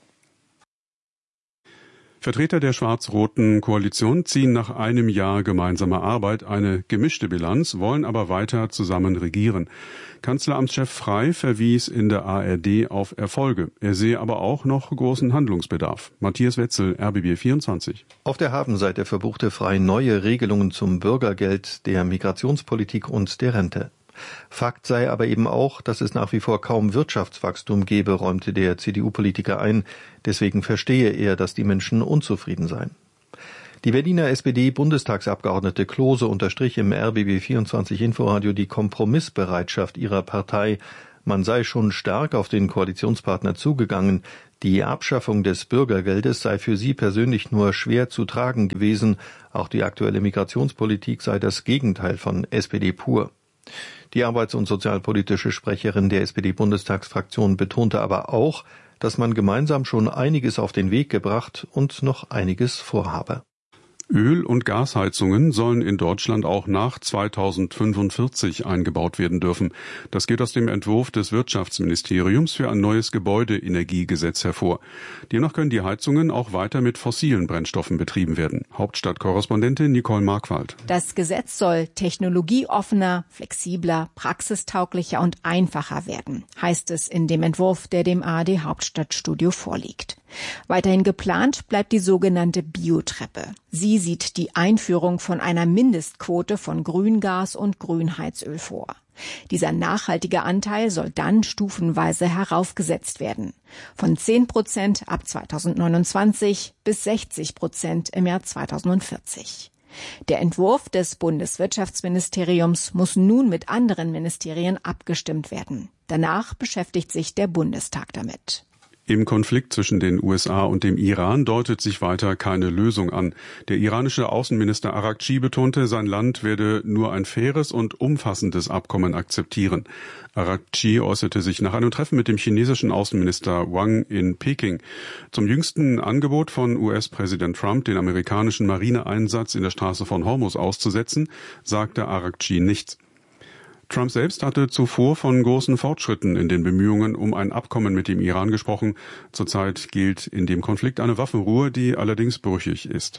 [SPEAKER 12] Vertreter der schwarz-roten Koalition ziehen nach einem Jahr gemeinsamer Arbeit eine gemischte Bilanz, wollen aber weiter zusammen regieren. Kanzleramtschef Frey verwies in der ARD auf Erfolge. Er sehe aber auch noch großen Handlungsbedarf. Matthias Wetzel, RBB 24.
[SPEAKER 10] Auf der Habenseite verbuchte Frey neue Regelungen zum Bürgergeld, der Migrationspolitik und der Rente. Fakt sei aber eben auch, dass es nach wie vor kaum Wirtschaftswachstum gebe, räumte der CDU-Politiker ein. Deswegen verstehe er, dass die Menschen unzufrieden seien. Die Berliner SPD-Bundestagsabgeordnete Klose unterstrich im RBB 24 Inforadio die Kompromissbereitschaft ihrer Partei. Man sei schon stark auf den Koalitionspartner zugegangen. Die Abschaffung des Bürgergeldes sei für sie persönlich nur schwer zu tragen gewesen. Auch die aktuelle Migrationspolitik sei das Gegenteil von SPD pur. Die arbeits- und sozialpolitische Sprecherin der SPD-Bundestagsfraktion betonte aber auch, dass man gemeinsam schon einiges auf den Weg gebracht und noch einiges vorhabe.
[SPEAKER 12] Öl- und Gasheizungen sollen in Deutschland auch nach 2045 eingebaut werden dürfen. Das geht aus dem Entwurf des Wirtschaftsministeriums für ein neues Gebäudeenergiegesetz hervor. Demnach können die Heizungen auch weiter mit fossilen Brennstoffen betrieben werden. Hauptstadtkorrespondentin Nicole Markwald.
[SPEAKER 1] Das Gesetz soll technologieoffener, flexibler, praxistauglicher und einfacher werden, heißt es in dem Entwurf, der dem ARD Hauptstadtstudio vorliegt. Weiterhin geplant bleibt die sogenannte Biotreppe. Sie sieht die Einführung von einer Mindestquote von Grüngas und Grünheizöl vor. Dieser nachhaltige Anteil soll dann stufenweise heraufgesetzt werden. Von 10% ab 2029 bis 60% im Jahr 2040. Der Entwurf des Bundeswirtschaftsministeriums muss nun mit anderen Ministerien abgestimmt werden. Danach beschäftigt sich der Bundestag damit.
[SPEAKER 12] Im Konflikt zwischen den USA und dem Iran deutet sich weiter keine Lösung an. Der iranische Außenminister Araghchi betonte, sein Land werde nur ein faires und umfassendes Abkommen akzeptieren. Araghchi äußerte sich nach einem Treffen mit dem chinesischen Außenminister Wang in Peking. Zum jüngsten Angebot von US-Präsident Trump, den amerikanischen Marineeinsatz in der Straße von Hormuz auszusetzen, sagte Araghchi nichts. Trump selbst hatte zuvor von großen Fortschritten in den Bemühungen um ein Abkommen mit dem Iran gesprochen. Zurzeit gilt in dem Konflikt eine Waffenruhe, die allerdings brüchig ist.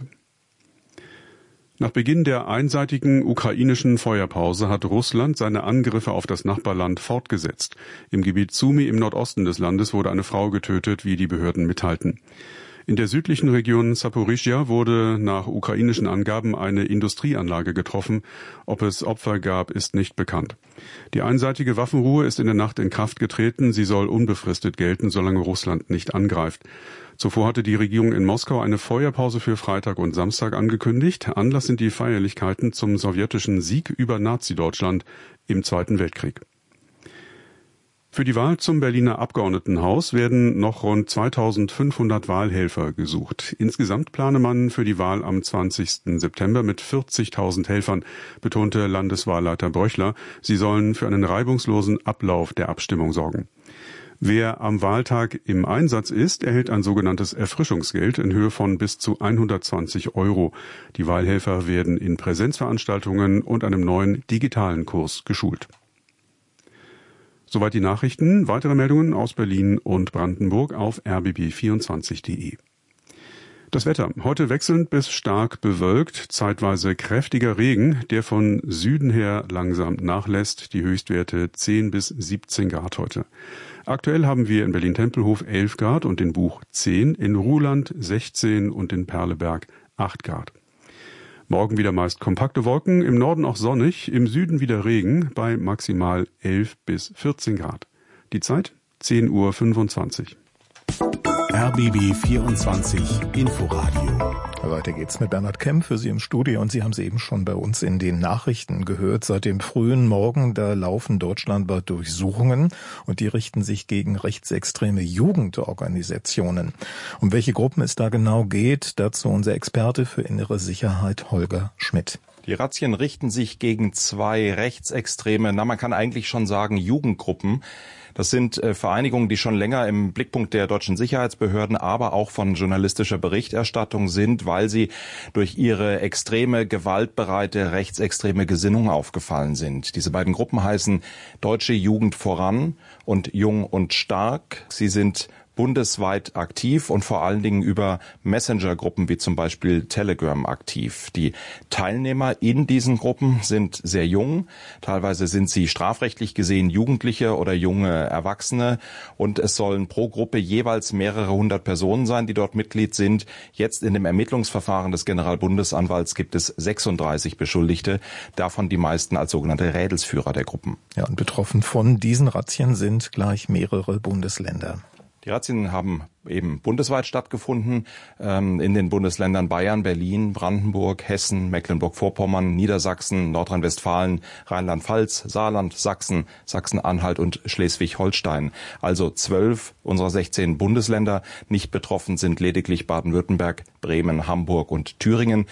[SPEAKER 12] Nach Beginn der einseitigen ukrainischen Feuerpause hat Russland seine Angriffe auf das Nachbarland fortgesetzt. Im Gebiet Sumy im Nordosten des Landes wurde eine Frau getötet, wie die Behörden mitteilten. In der südlichen Region Saporischschja wurde nach ukrainischen Angaben eine Industrieanlage getroffen. Ob es Opfer gab, ist nicht bekannt. Die einseitige Waffenruhe ist in der Nacht in Kraft getreten. Sie soll unbefristet gelten, solange Russland nicht angreift. Zuvor hatte die Regierung in Moskau eine Feuerpause für Freitag und Samstag angekündigt. Anlass sind die Feierlichkeiten zum sowjetischen Sieg über Nazi-Deutschland im Zweiten Weltkrieg. Für die Wahl zum Berliner Abgeordnetenhaus werden noch rund 2500 Wahlhelfer gesucht. Insgesamt plane man für die Wahl am 20. September mit 40.000 Helfern, betonte Landeswahlleiter Bröchler. Sie sollen für einen reibungslosen Ablauf der Abstimmung sorgen. Wer am Wahltag im Einsatz ist, erhält ein sogenanntes Erfrischungsgeld in Höhe von bis zu 120 €. Die Wahlhelfer werden in Präsenzveranstaltungen und einem neuen digitalen Kurs geschult. Soweit die Nachrichten. Weitere Meldungen aus Berlin und Brandenburg auf rbb24.de. Das Wetter. Heute wechselnd bis stark bewölkt, zeitweise kräftiger Regen, der von Süden her langsam nachlässt. Die Höchstwerte 10 bis 17 Grad heute. Aktuell haben wir in Berlin-Tempelhof 11 Grad und in Buch 10, in Ruhland 16 und in Perleberg 8 Grad. Morgen wieder meist kompakte Wolken, im Norden auch sonnig, im Süden wieder Regen bei maximal 11 bis 14 Grad. Die Zeit 10:25 Uhr.
[SPEAKER 8] RBB 24 Inforadio
[SPEAKER 7] Weiter geht's mit Bernhard Kemp für Sie im Studio und Sie haben es eben schon bei uns in den Nachrichten gehört. Seit dem frühen Morgen, da laufen deutschlandweit Durchsuchungen und die richten sich gegen rechtsextreme Jugendorganisationen. Um welche Gruppen es da genau geht, dazu unser Experte für innere Sicherheit Holger Schmidt.
[SPEAKER 21] Die Razzien richten sich gegen zwei rechtsextreme, man kann eigentlich schon sagen Jugendgruppen. Das sind Vereinigungen, die schon länger im Blickpunkt der deutschen Sicherheitsbehörden, aber auch von journalistischer Berichterstattung sind, weil sie durch ihre extreme, gewaltbereite, rechtsextreme Gesinnung aufgefallen sind. Diese beiden Gruppen heißen Deutsche Jugend voran und Jung und Stark. Sie sind bundesweit aktiv und vor allen Dingen über Messenger-Gruppen wie zum Beispiel Telegram aktiv. Die Teilnehmer in diesen Gruppen sind sehr jung. Teilweise sind sie strafrechtlich gesehen Jugendliche oder junge Erwachsene. Und es sollen pro Gruppe jeweils mehrere hundert Personen sein, die dort Mitglied sind. Jetzt in dem Ermittlungsverfahren des Generalbundesanwalts gibt es 36 Beschuldigte, davon die meisten als sogenannte Rädelsführer der Gruppen.
[SPEAKER 7] Ja, und betroffen von diesen Razzien sind gleich mehrere Bundesländer.
[SPEAKER 21] Die Razzien haben eben bundesweit stattgefunden, in den Bundesländern Bayern, Berlin, Brandenburg, Hessen, Mecklenburg-Vorpommern, Niedersachsen, Nordrhein-Westfalen, Rheinland-Pfalz, Saarland, Sachsen, Sachsen-Anhalt und Schleswig-Holstein. Also 12 unserer 16 Bundesländer. Nicht betroffen sind lediglich Baden-Württemberg, Bremen, Hamburg und Thüringen.